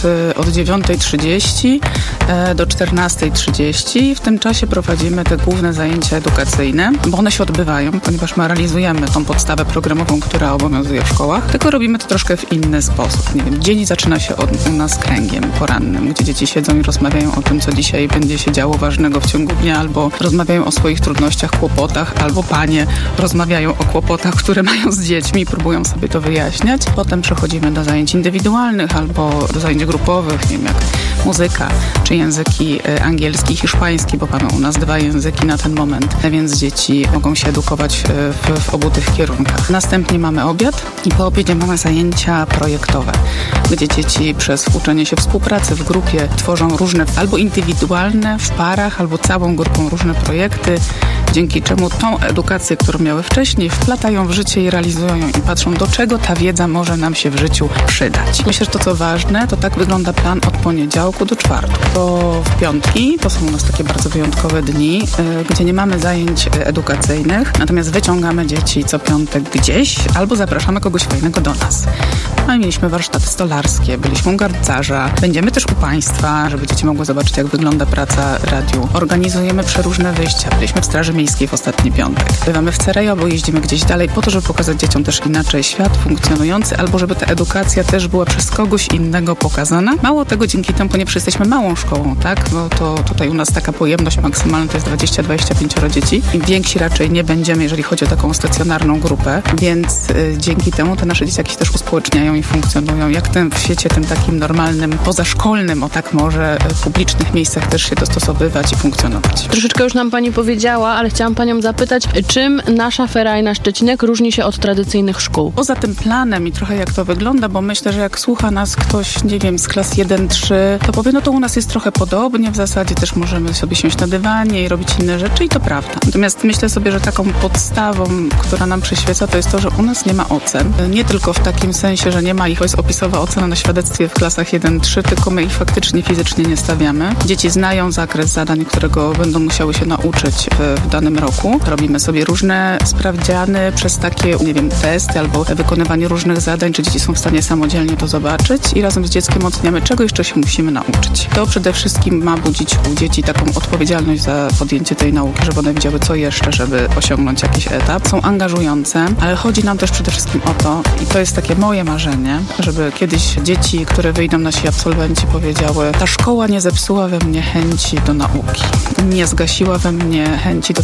9:30 do 14:30. W tym czasie prowadzimy te główne zajęcia edukacyjne, bo one się odbywają, ponieważ my realizujemy tą podstawę programową, która obowiązuje w szkołach, tylko robimy to troszkę w inny sposób. Nie wiem, dzień zaczyna się u nas kręgiem porannym, gdzie dzieci siedzą i rozmawiają o tym, co dzisiaj będzie się działo ważnego w ciągu dnia, albo rozmawiają o swoich trudnościach, kłopotach, albo panie rozmawiają o kłopotach, które mają z dziećmi i próbują sobie to wyjaśniać. Potem przechodzimy do zajęć indywidualnych albo do zajęć grupowych, nie wiem, jak muzyka, czy języki angielski, hiszpański, bo mamy u nas 2 języki na ten moment, więc dzieci mogą się edukować w obu tych kierunkach. Następnie mamy obiad i po obiedzie mamy zajęcia projektowe, gdzie dzieci przez uczenie się współpracy w grupie tworzą różne albo indywidualne, w parach, albo całą grupą różne projekty, dzięki czemu tą edukację, którą miały wcześniej, wplatają w życie i realizują ją i patrzą, do czego ta wiedza może nam się w życiu przydać. Myślę, że to co ważne, to tak wygląda plan od poniedziałku do czwartku. Bo w piątki, to są u nas takie bardzo wyjątkowe dni, gdzie nie mamy zajęć edukacyjnych, natomiast wyciągamy dzieci co piątek gdzieś albo zapraszamy kogoś fajnego do nas. No i mieliśmy warsztaty stolarskie, byliśmy u garncarza, będziemy też u Państwa, żeby dzieci mogły zobaczyć, jak wygląda praca radiu. Organizujemy przeróżne wyjścia. Byliśmy w Straży Miejskiej w ostatni piątek. Bywamy w Cerejo, bo jeździmy gdzieś dalej po to, żeby pokazać dzieciom też inaczej świat funkcjonujący, albo żeby ta edukacja też była przez kogoś innego pokazana. Mało tego, dzięki temu, ponieważ jesteśmy małą szkołą, tak? Bo to tutaj u nas taka pojemność maksymalna to jest 20-25 dzieci i więksi raczej nie będziemy, jeżeli chodzi o taką stacjonarną grupę, więc dzięki temu te nasze dzieciaki się też uspołeczniają i funkcjonują, jak w świecie tym takim normalnym, pozaszkolnym, o tak może, publicznych miejscach też się dostosowywać i funkcjonować. Troszeczkę już nam pani powiedziała, ale chciałam panią zapytać, czym nasza ferajna Szczecinek różni się od tradycyjnych szkół? Poza tym planem i trochę jak to wygląda, bo myślę, że jak słucha nas ktoś, nie wiem, z klas 1-3, to powie, no to u nas jest trochę podobnie, w zasadzie też możemy sobie siąść na dywanie i robić inne rzeczy i to prawda. Natomiast myślę sobie, że taką podstawą, która nam przyświeca, to jest to, że u nas nie ma ocen. Nie tylko w takim sensie, że nie ma ich, jest opisowa ocena na świadectwie w klasach 1-3, tylko my ich faktycznie fizycznie nie stawiamy. Dzieci znają zakres zadań, którego będą musiały się nauczyć w danym roku. Robimy sobie różne sprawdziany przez takie, nie wiem, testy albo wykonywanie różnych zadań, czy dzieci są w stanie samodzielnie to zobaczyć i razem z dzieckiem oceniamy, czego jeszcze się musimy nauczyć. To przede wszystkim ma budzić u dzieci taką odpowiedzialność za podjęcie tej nauki, żeby one wiedziały, co jeszcze, żeby osiągnąć jakiś etap. Są angażujące, ale chodzi nam też przede wszystkim o to, i to jest takie moje marzenie, żeby kiedyś dzieci, które wyjdą, nasi absolwenci, powiedziały, ta szkoła nie zepsuła we mnie chęci do nauki, nie zgasiła we mnie chęci do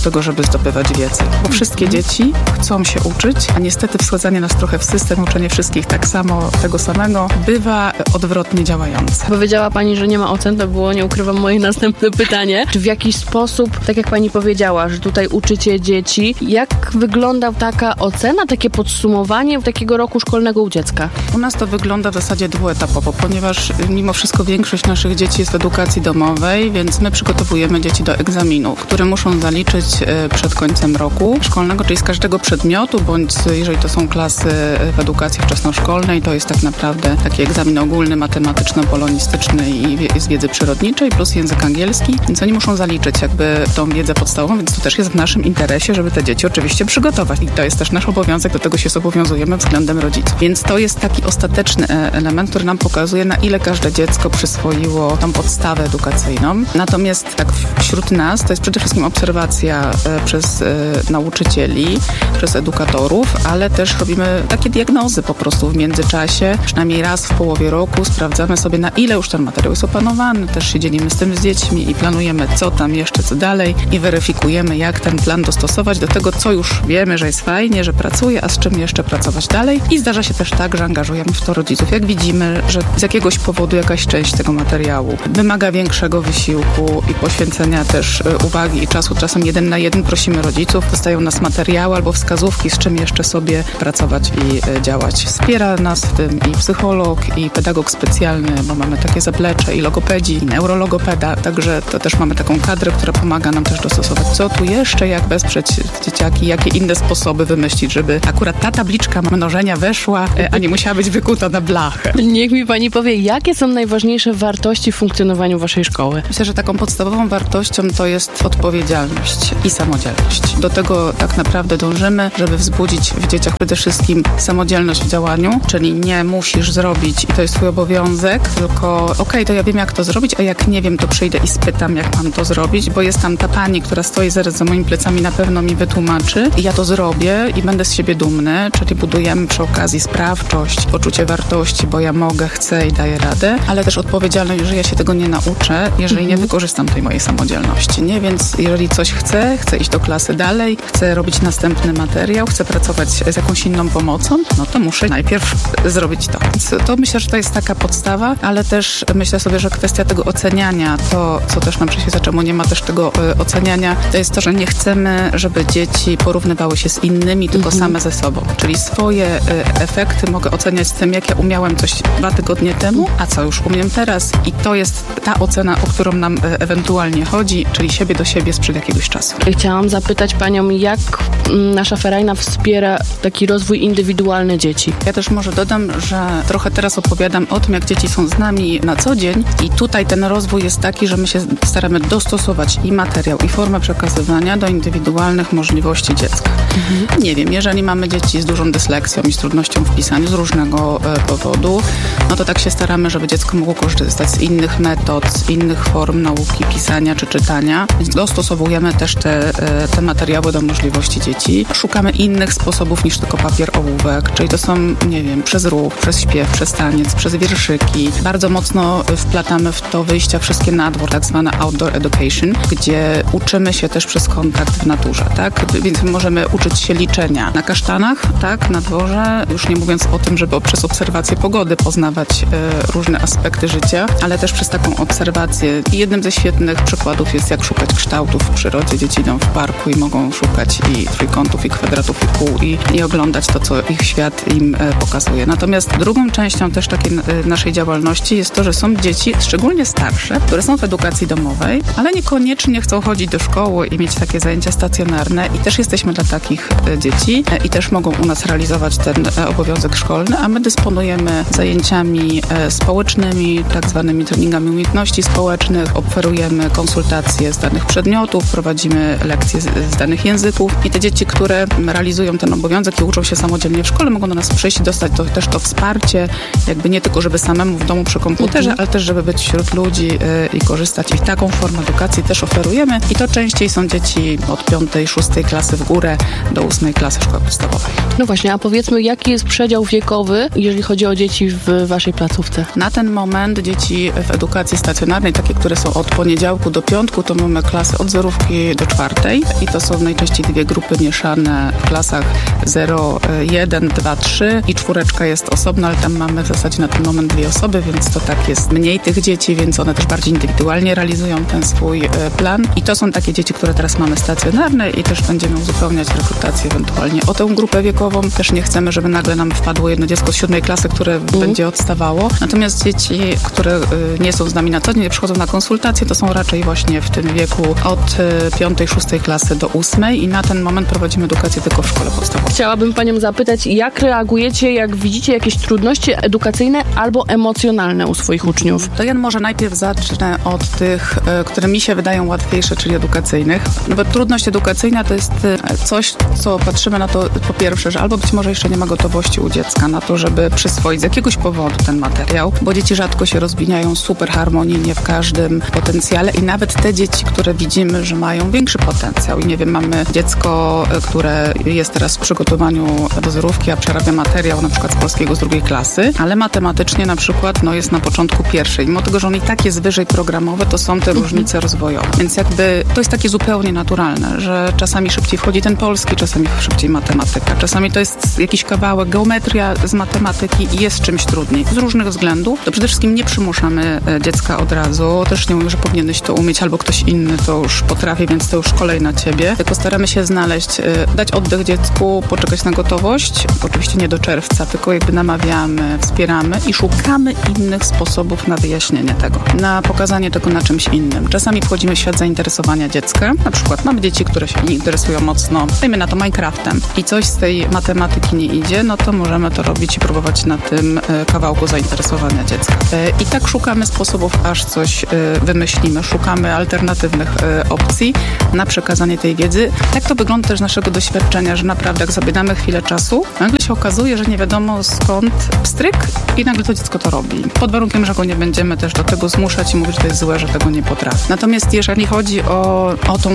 tego, żeby zdobywać wiedzę. Bo wszystkie dzieci chcą się uczyć, a niestety wsadzanie nas trochę w system, uczenie wszystkich tak samo, tego samego, bywa odwrotnie działające. Powiedziała Pani, że nie ma ocen, to było, nie ukrywam, moje następne pytanie. Czy w jakiś sposób, tak jak Pani powiedziała, że tutaj uczycie dzieci, jak wygląda taka ocena, takie podsumowanie takiego roku szkolnego u dziecka? U nas to wygląda w zasadzie dwuetapowo, ponieważ mimo wszystko większość naszych dzieci jest w edukacji domowej, więc my przygotowujemy dzieci do egzaminu, które muszą zaliczyć przed końcem roku szkolnego, czyli z każdego przedmiotu, bądź jeżeli to są klasy w edukacji wczesnoszkolnej, to jest tak naprawdę taki egzamin ogólny, matematyczno-polonistyczny i z wiedzy przyrodniczej plus język angielski, więc oni muszą zaliczyć jakby tą wiedzę podstawową, więc to też jest w naszym interesie, żeby te dzieci oczywiście przygotować i to jest też nasz obowiązek, do tego się zobowiązujemy względem rodziców. Więc to jest taki ostateczny element, który nam pokazuje, na ile każde dziecko przyswoiło tą podstawę edukacyjną. Natomiast tak wśród nas to jest przede wszystkim obserwacja przez nauczycieli, przez edukatorów, ale też robimy takie diagnozy po prostu w międzyczasie. Przynajmniej raz w połowie roku sprawdzamy sobie, na ile już ten materiał jest opanowany. Też się dzielimy z tym z dziećmi i planujemy, co tam jeszcze, co dalej i weryfikujemy, jak ten plan dostosować do tego, co już wiemy, że jest fajnie, że pracuje, a z czym jeszcze pracować dalej. I zdarza się też tak, że angażujemy w to rodziców. Jak widzimy, że z jakiegoś powodu jakaś część tego materiału wymaga większego wysiłku i poświęcenia też uwagi i czasu, czasem 1 na 1 prosimy rodziców, dostają nas materiały albo wskazówki, z czym jeszcze sobie pracować i działać. Wspiera nas w tym i psycholog, i pedagog specjalny, bo mamy takie zaplecze, i logopedzi, i neurologopeda, także to też mamy taką kadrę, która pomaga nam też dostosować, co tu jeszcze, jak wesprzeć dzieciaki, jakie inne sposoby wymyślić, żeby akurat ta tabliczka mnożenia weszła, a nie musiała być wykuta na blachę. Niech mi Pani powie, jakie są najważniejsze wartości w funkcjonowaniu Waszej szkoły? Myślę, że taką podstawową wartością to jest odpowiedzialność i samodzielność. Do tego tak naprawdę dążymy, żeby wzbudzić w dzieciach przede wszystkim samodzielność w działaniu, czyli nie musisz zrobić i to jest twój obowiązek, tylko okej, to ja wiem, jak to zrobić, a jak nie wiem, to przyjdę i spytam, jak mam to zrobić, bo jest tam ta pani, która stoi zaraz za moimi plecami, na pewno mi wytłumaczy i ja to zrobię i będę z siebie dumny, czyli budujemy przy okazji sprawczość, poczucie wartości, bo ja mogę, chcę i daję radę, ale też odpowiedzialność, że ja się tego nie nauczę, jeżeli nie wykorzystam tej mojej samodzielności, nie? Więc jeżeli coś chcę iść do klasy dalej, chcę robić następny materiał, chcę pracować z jakąś inną pomocą, no to muszę najpierw zrobić to. Więc to myślę, że to jest taka podstawa, ale też myślę sobie, że kwestia tego oceniania, to co też nam przyświeca, czemu nie ma też tego oceniania, to jest to, że nie chcemy, żeby dzieci porównywały się z innymi, tylko same ze sobą. Czyli swoje efekty mogę oceniać z tym, jak ja umiałem coś 2 tygodnie temu, a co już umiem teraz. I to jest ta ocena, o którą nam ewentualnie chodzi, czyli siebie do siebie sprzed jakiegoś czasu. Chciałam zapytać Panią, jak nasza ferajna wspiera taki rozwój indywidualny dzieci? Ja też może dodam, że trochę teraz opowiadam o tym, jak dzieci są z nami na co dzień i tutaj ten rozwój jest taki, że my się staramy dostosować i materiał, i formę przekazywania do indywidualnych możliwości dziecka. Nie wiem, jeżeli mamy dzieci z dużą dysleksją i z trudnością w pisaniu z różnego powodu, no to tak się staramy, żeby dziecko mogło korzystać z innych metod, z innych form nauki, pisania czy czytania. Więc dostosowujemy też te materiały do możliwości dzieci. Szukamy innych sposobów niż tylko papier, ołówek, czyli to są, nie wiem, przez ruch, przez śpiew, przez taniec, przez wierszyki. Bardzo mocno wplatamy w to wyjścia wszystkie na dwór, tak zwane outdoor education, gdzie uczymy się też przez kontakt w naturze, tak? Więc możemy uczyć się liczenia na kasztanach, tak, na dworze, już nie mówiąc o tym, żeby przez obserwację pogody poznawać różne aspekty życia, ale też przez taką obserwację. I jednym ze świetnych przykładów jest, jak szukać kształtów w przyrodzie. Dzieci idą w parku i mogą szukać i trójkątów, i kwadratów, i kół, i oglądać to, co ich świat im pokazuje. Natomiast drugą częścią też takiej naszej działalności jest to, że są dzieci, szczególnie starsze, które są w edukacji domowej, ale niekoniecznie chcą chodzić do szkoły i mieć takie zajęcia stacjonarne i też jesteśmy dla takich dzieci i też mogą u nas realizować ten obowiązek szkolny, a my dysponujemy zajęciami społecznymi, tak zwanymi treningami umiejętności społecznych, oferujemy konsultacje z danych przedmiotów, prowadzimy lekcje z danych języków i te dzieci, które realizują ten obowiązek i uczą się samodzielnie w szkole, mogą do nas przyjść i dostać też to wsparcie, jakby nie tylko, żeby samemu w domu przy komputerze, ale też, żeby być wśród ludzi i korzystać. I taką formę edukacji też oferujemy i to częściej są dzieci od 5., 6. klasy w górę do 8. klasy szkoły podstawowej. No właśnie, a powiedzmy, jaki jest przedział wiekowy, jeżeli chodzi o dzieci w Waszej placówce? Na ten moment dzieci w edukacji stacjonarnej, takie, które są od poniedziałku do piątku, to mamy klasy od 0 do 4 i to są najczęściej dwie grupy mieszane w klasach 0, 1, 2, 3 i 4 jest osobna, ale tam mamy w zasadzie na ten moment 2 osoby, więc to tak jest mniej tych dzieci, więc one też bardziej indywidualnie realizują ten swój plan. I to są takie dzieci, które teraz mamy stacjonarne i też będziemy uzupełniać rekrutację ewentualnie o tę grupę wiekową. Też nie chcemy, żeby nagle nam wpadło jedno dziecko z 7 klasy, które będzie odstawało. Natomiast dzieci, które nie są z nami na co dzień, nie przychodzą na konsultacje, to są raczej właśnie w tym wieku od 5, 6 klasy do 8 i na ten moment prowadzimy edukację tylko w szkole podstawowej. Chciałabym panią zapytać, jak reagujecie, jak widzicie jakieś trudności edukacyjne albo emocjonalne u swoich uczniów? To ja może najpierw zacznę od tych, które mi się wydają łatwiejsze, czyli edukacyjnych. No bo trudność edukacyjna to jest coś, co patrzymy na to po pierwsze, że albo być może jeszcze nie ma gotowości u dziecka na to, żeby przyswoić z jakiegoś powodu ten materiał, bo dzieci rzadko się rozwijają super harmonijnie w każdym potencjale i nawet te dzieci, które widzimy, że mają większy potencjał i nie wiem, mamy dziecko, które jest teraz w przygotowaniu do zerówki, a przerabia materiał na przykład z polskiego z 2 klasy, ale matematycznie na przykład jest na początku 1. Mimo tego, że on i tak jest wyżej programowy, to są te różnice rozwojowe. Więc jakby to jest takie zupełnie naturalne, że czasami szybciej wchodzi ten polski, czasami szybciej matematyka, czasami to jest jakiś kawałek geometria z matematyki i jest czymś trudniej. Z różnych względów. To przede wszystkim nie przymuszamy dziecka od razu. Też nie mówię, że powinieneś to umieć, albo ktoś inny to już potrafi, więc to już kolej na ciebie. Tylko staramy się znaleźć, dać oddech dziecku, poczekać na gotowość. Oczywiście nie do czerwca, tylko jakby namawiamy, wspieramy i szukamy innych sposobów na wyjaśnienie tego, na pokazanie tego na czymś innym. Czasami wchodzimy w świat zainteresowania dziecka. Na przykład mamy dzieci, które się interesują mocno, dajmy na to Minecraftem i coś z tej matematyki nie idzie, no to możemy to robić i próbować na tym kawałku zainteresowania dziecka. I tak szukamy sposobów, aż coś wymyślimy. Szukamy alternatywnych opcji na przekazanie tej wiedzy. Tak to wygląda też z naszego doświadczenia, że naprawdę jak sobie damy chwilę czasu, nagle się okazuje, że nie wiadomo skąd pstryk i nagle to dziecko to robi. Pod warunkiem, że go nie będziemy też do tego zmuszać i mówić, że to jest złe, że tego nie potrafi. Natomiast jeżeli chodzi o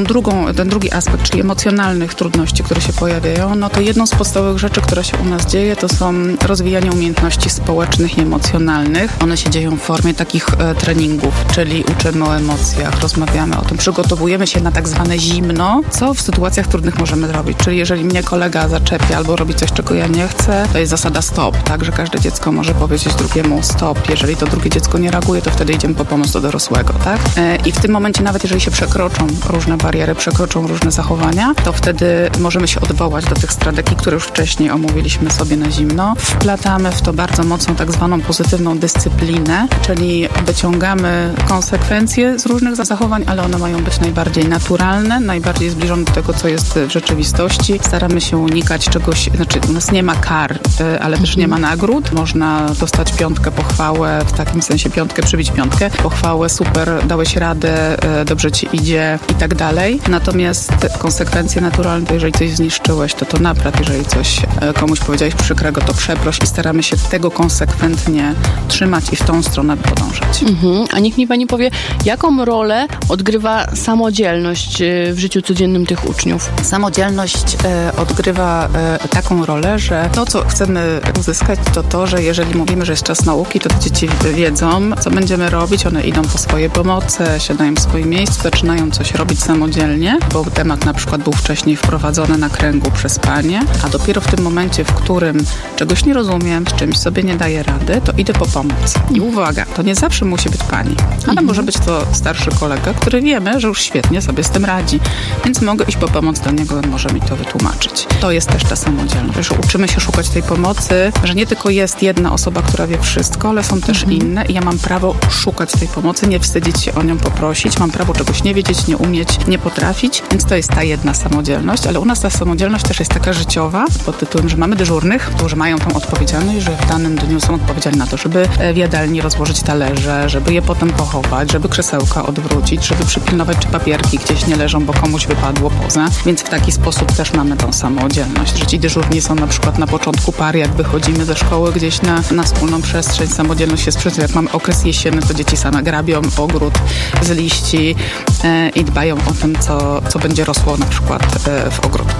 ten drugi aspekt, czyli emocjonalnych trudności, które się pojawiają, no to jedną z podstawowych rzeczy, która się u nas dzieje, to są rozwijanie umiejętności społecznych i emocjonalnych. One się dzieją w formie takich treningów, czyli uczymy o emocjach, rozmawiamy o tym, przygotowujemy się na tak zwane zimno, co w sytuacjach trudnych możemy zrobić. Czyli jeżeli mnie kolega zaczepia albo robi coś, czego ja nie chcę, to jest zasada stop, tak, że każde dziecko może powiedzieć drugiemu stop. Jeżeli to drugie dziecko nie reaguje, to wtedy idziemy po pomoc do dorosłego, tak? I w tym momencie nawet jeżeli się przekroczą różne bariery, przekroczą różne zachowania, to wtedy możemy się odwołać do tych strategii, które już wcześniej omówiliśmy sobie na zimno. Wplatamy w to bardzo mocną tak zwaną pozytywną dyscyplinę, czyli wyciągamy konsekwencje z różnych zachowań, ale one mają być najbardziej naturalne, najbardziej zbliżone do tego, co jest w rzeczywistości. Staramy się unikać czegoś, znaczy u nas nie ma kar, ale też nie ma nagród. Można dostać 5, pochwałę, w takim sensie 5, przybić 5, pochwałę, super, dałeś radę, dobrze ci idzie i tak dalej. Natomiast konsekwencje naturalne, to jeżeli coś zniszczyłeś, to napraw, jeżeli coś komuś powiedziałeś przykrego, to przeproś i staramy się tego konsekwentnie trzymać i w tą stronę podążać. A niech mi pani powie, jaką rolę odgrywa samodzielność w życiu codziennym tych uczniów? Samodzielność odgrywa taką rolę, że to, co chcemy uzyskać, to, że jeżeli mówimy, że jest czas nauki, to dzieci wiedzą, co będziemy robić, one idą po swoje pomoce, siadają w swoim miejscu, zaczynają coś robić samodzielnie, bo temat na przykład był wcześniej wprowadzony na kręgu przez panie, a dopiero w tym momencie, w którym czegoś nie rozumiem, z czymś sobie nie daję rady, to idę po pomoc. I uwaga, to nie zawsze musi być pani, ale może być to starszy kolega, który wiemy, że już świetnie sobie z tym radzi, więc mogę iść po pomoc do niego, on może mi to wytłumaczyć. To jest też ta samodzielność, że uczymy się szukać tej pomocy, że nie tylko jest jedna osoba, która wie wszystko, ale są też inne i ja mam prawo szukać tej pomocy, nie wstydzić się o nią poprosić, mam prawo czegoś nie wiedzieć, nie umieć, nie potrafić, więc to jest ta jedna samodzielność, ale u nas ta samodzielność też jest taka życiowa, pod tytułem, że mamy dyżurnych, którzy mają tą odpowiedzialność, że w danym dniu są odpowiedzialni na to, żeby w jadalni rozłożyć talerze, żeby je potem pochować, żeby krzesełka odwrócić, żeby przypilnować, czy papierki gdzieś nie leżą, bo komuś wypadło poza, więc w taki sposób też mamy tą samodzielność, że ci dyżurni są na przykład na początku pary, jak wychodzimy ze szkoły gdzieś na wspólną przestrzeń, samodzielność jest przez to, jak mamy okres jesienny, to dzieci same grabią ogród z liści i dbają o tym, co będzie rosło na przykład w ogródku.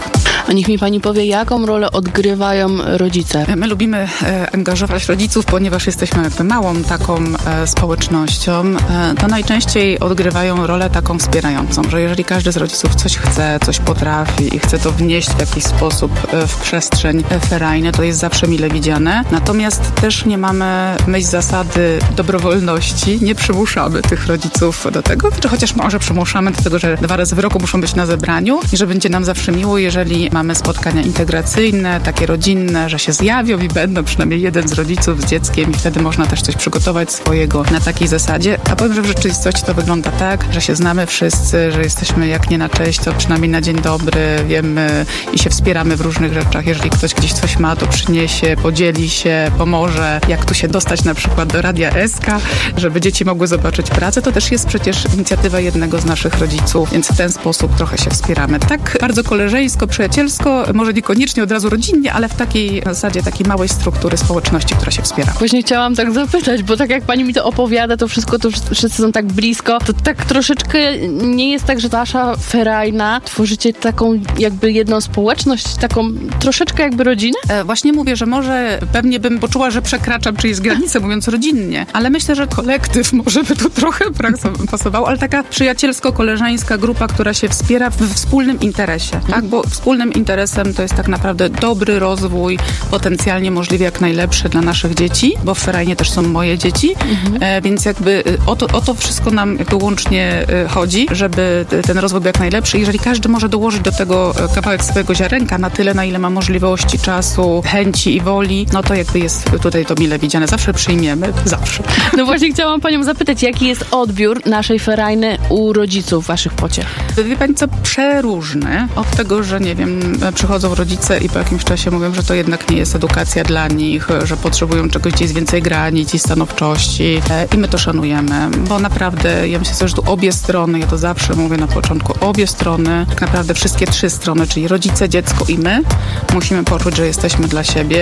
A niech mi pani powie, jaką rolę odgrywają rodzice? My lubimy angażować rodziców, ponieważ jesteśmy jakby małą taką społecznością. To najczęściej odgrywają rolę taką wspierającą, że jeżeli każdy z rodziców coś chce, coś potrafi i chce to wnieść w jakiś sposób w przestrzeń ferajną, to jest zawsze mile widziane. Natomiast też nie mamy myśl zasady dobrowolności, nie przymuszamy tych rodziców do tego, czy chociaż może przymuszamy do tego, że 2 razy w roku muszą być na zebraniu i że będzie nam zawsze miło, jeżeli mamy spotkania integracyjne, takie rodzinne, że się zjawią i będą przynajmniej jeden z rodziców z dzieckiem i wtedy można też coś przygotować swojego na takiej zasadzie. A powiem, że w rzeczywistości to wygląda tak, że się znamy wszyscy, że jesteśmy jak nie na cześć, to przynajmniej na dzień dobry, wiemy i się wspieramy w różnych rzeczach. Jeżeli ktoś gdzieś coś ma, to przyniesie, podzieli się, pomoże. Jak tu się dostać na przykład do Radia SK, żeby dzieci mogły zobaczyć pracę, to też jest przecież inicjatywa jednego z naszych rodziców, więc w ten sposób trochę się wspieramy. Tak bardzo koleżeńsko, przyjacielsko, może niekoniecznie od razu rodzinnie, ale w takiej zasadzie takiej małej struktury społeczności, która się wspiera. Właśnie chciałam tak zapytać, bo tak jak pani mi to opowiada, to wszystko, to wszyscy są tak blisko, to tak troszeczkę nie jest tak, że wasza ferajna tworzycie taką jakby jedną społeczność, taką troszeczkę jakby rodzinę? Właśnie mówię, że może pewnie bym poczuła, że przekraczam czyjeś granice, mówiąc rodzinnie, ale myślę, że kolektyw może by tu trochę pasował, ale taka przyjacielsko-koleżeńska grupa, która się wspiera w wspólnym interesie, tak? Bo wspólnym interesem to jest tak naprawdę dobry rozwój, potencjalnie możliwie jak najlepszy dla naszych dzieci, bo w ferajnie też są moje dzieci, więc jakby o to wszystko nam jakby łącznie chodzi, żeby ten rozwój był jak najlepszy. Jeżeli każdy może dołożyć do tego kawałek swojego ziarenka na tyle, na ile ma możliwości, czasu, chęci i woli, no to jakby jest tutaj to mile widziane. Zawsze przyjmiemy, zawsze. No właśnie chciałam panią zapytać, jaki jest odbiór naszej ferajny u rodziców waszych pociech? Wie pani co, przeróżny. Od tego, że nie wiem, przychodzą rodzice i po jakimś czasie mówią, że to jednak nie jest edukacja dla nich, że potrzebują czegoś, gdzie jest więcej granic i stanowczości i my to szanujemy, bo naprawdę ja myślę, że tu obie strony, ja to zawsze mówię na początku, obie strony, tak naprawdę wszystkie 3 strony, czyli rodzice, dziecko i my, musimy poczuć, że jesteśmy dla siebie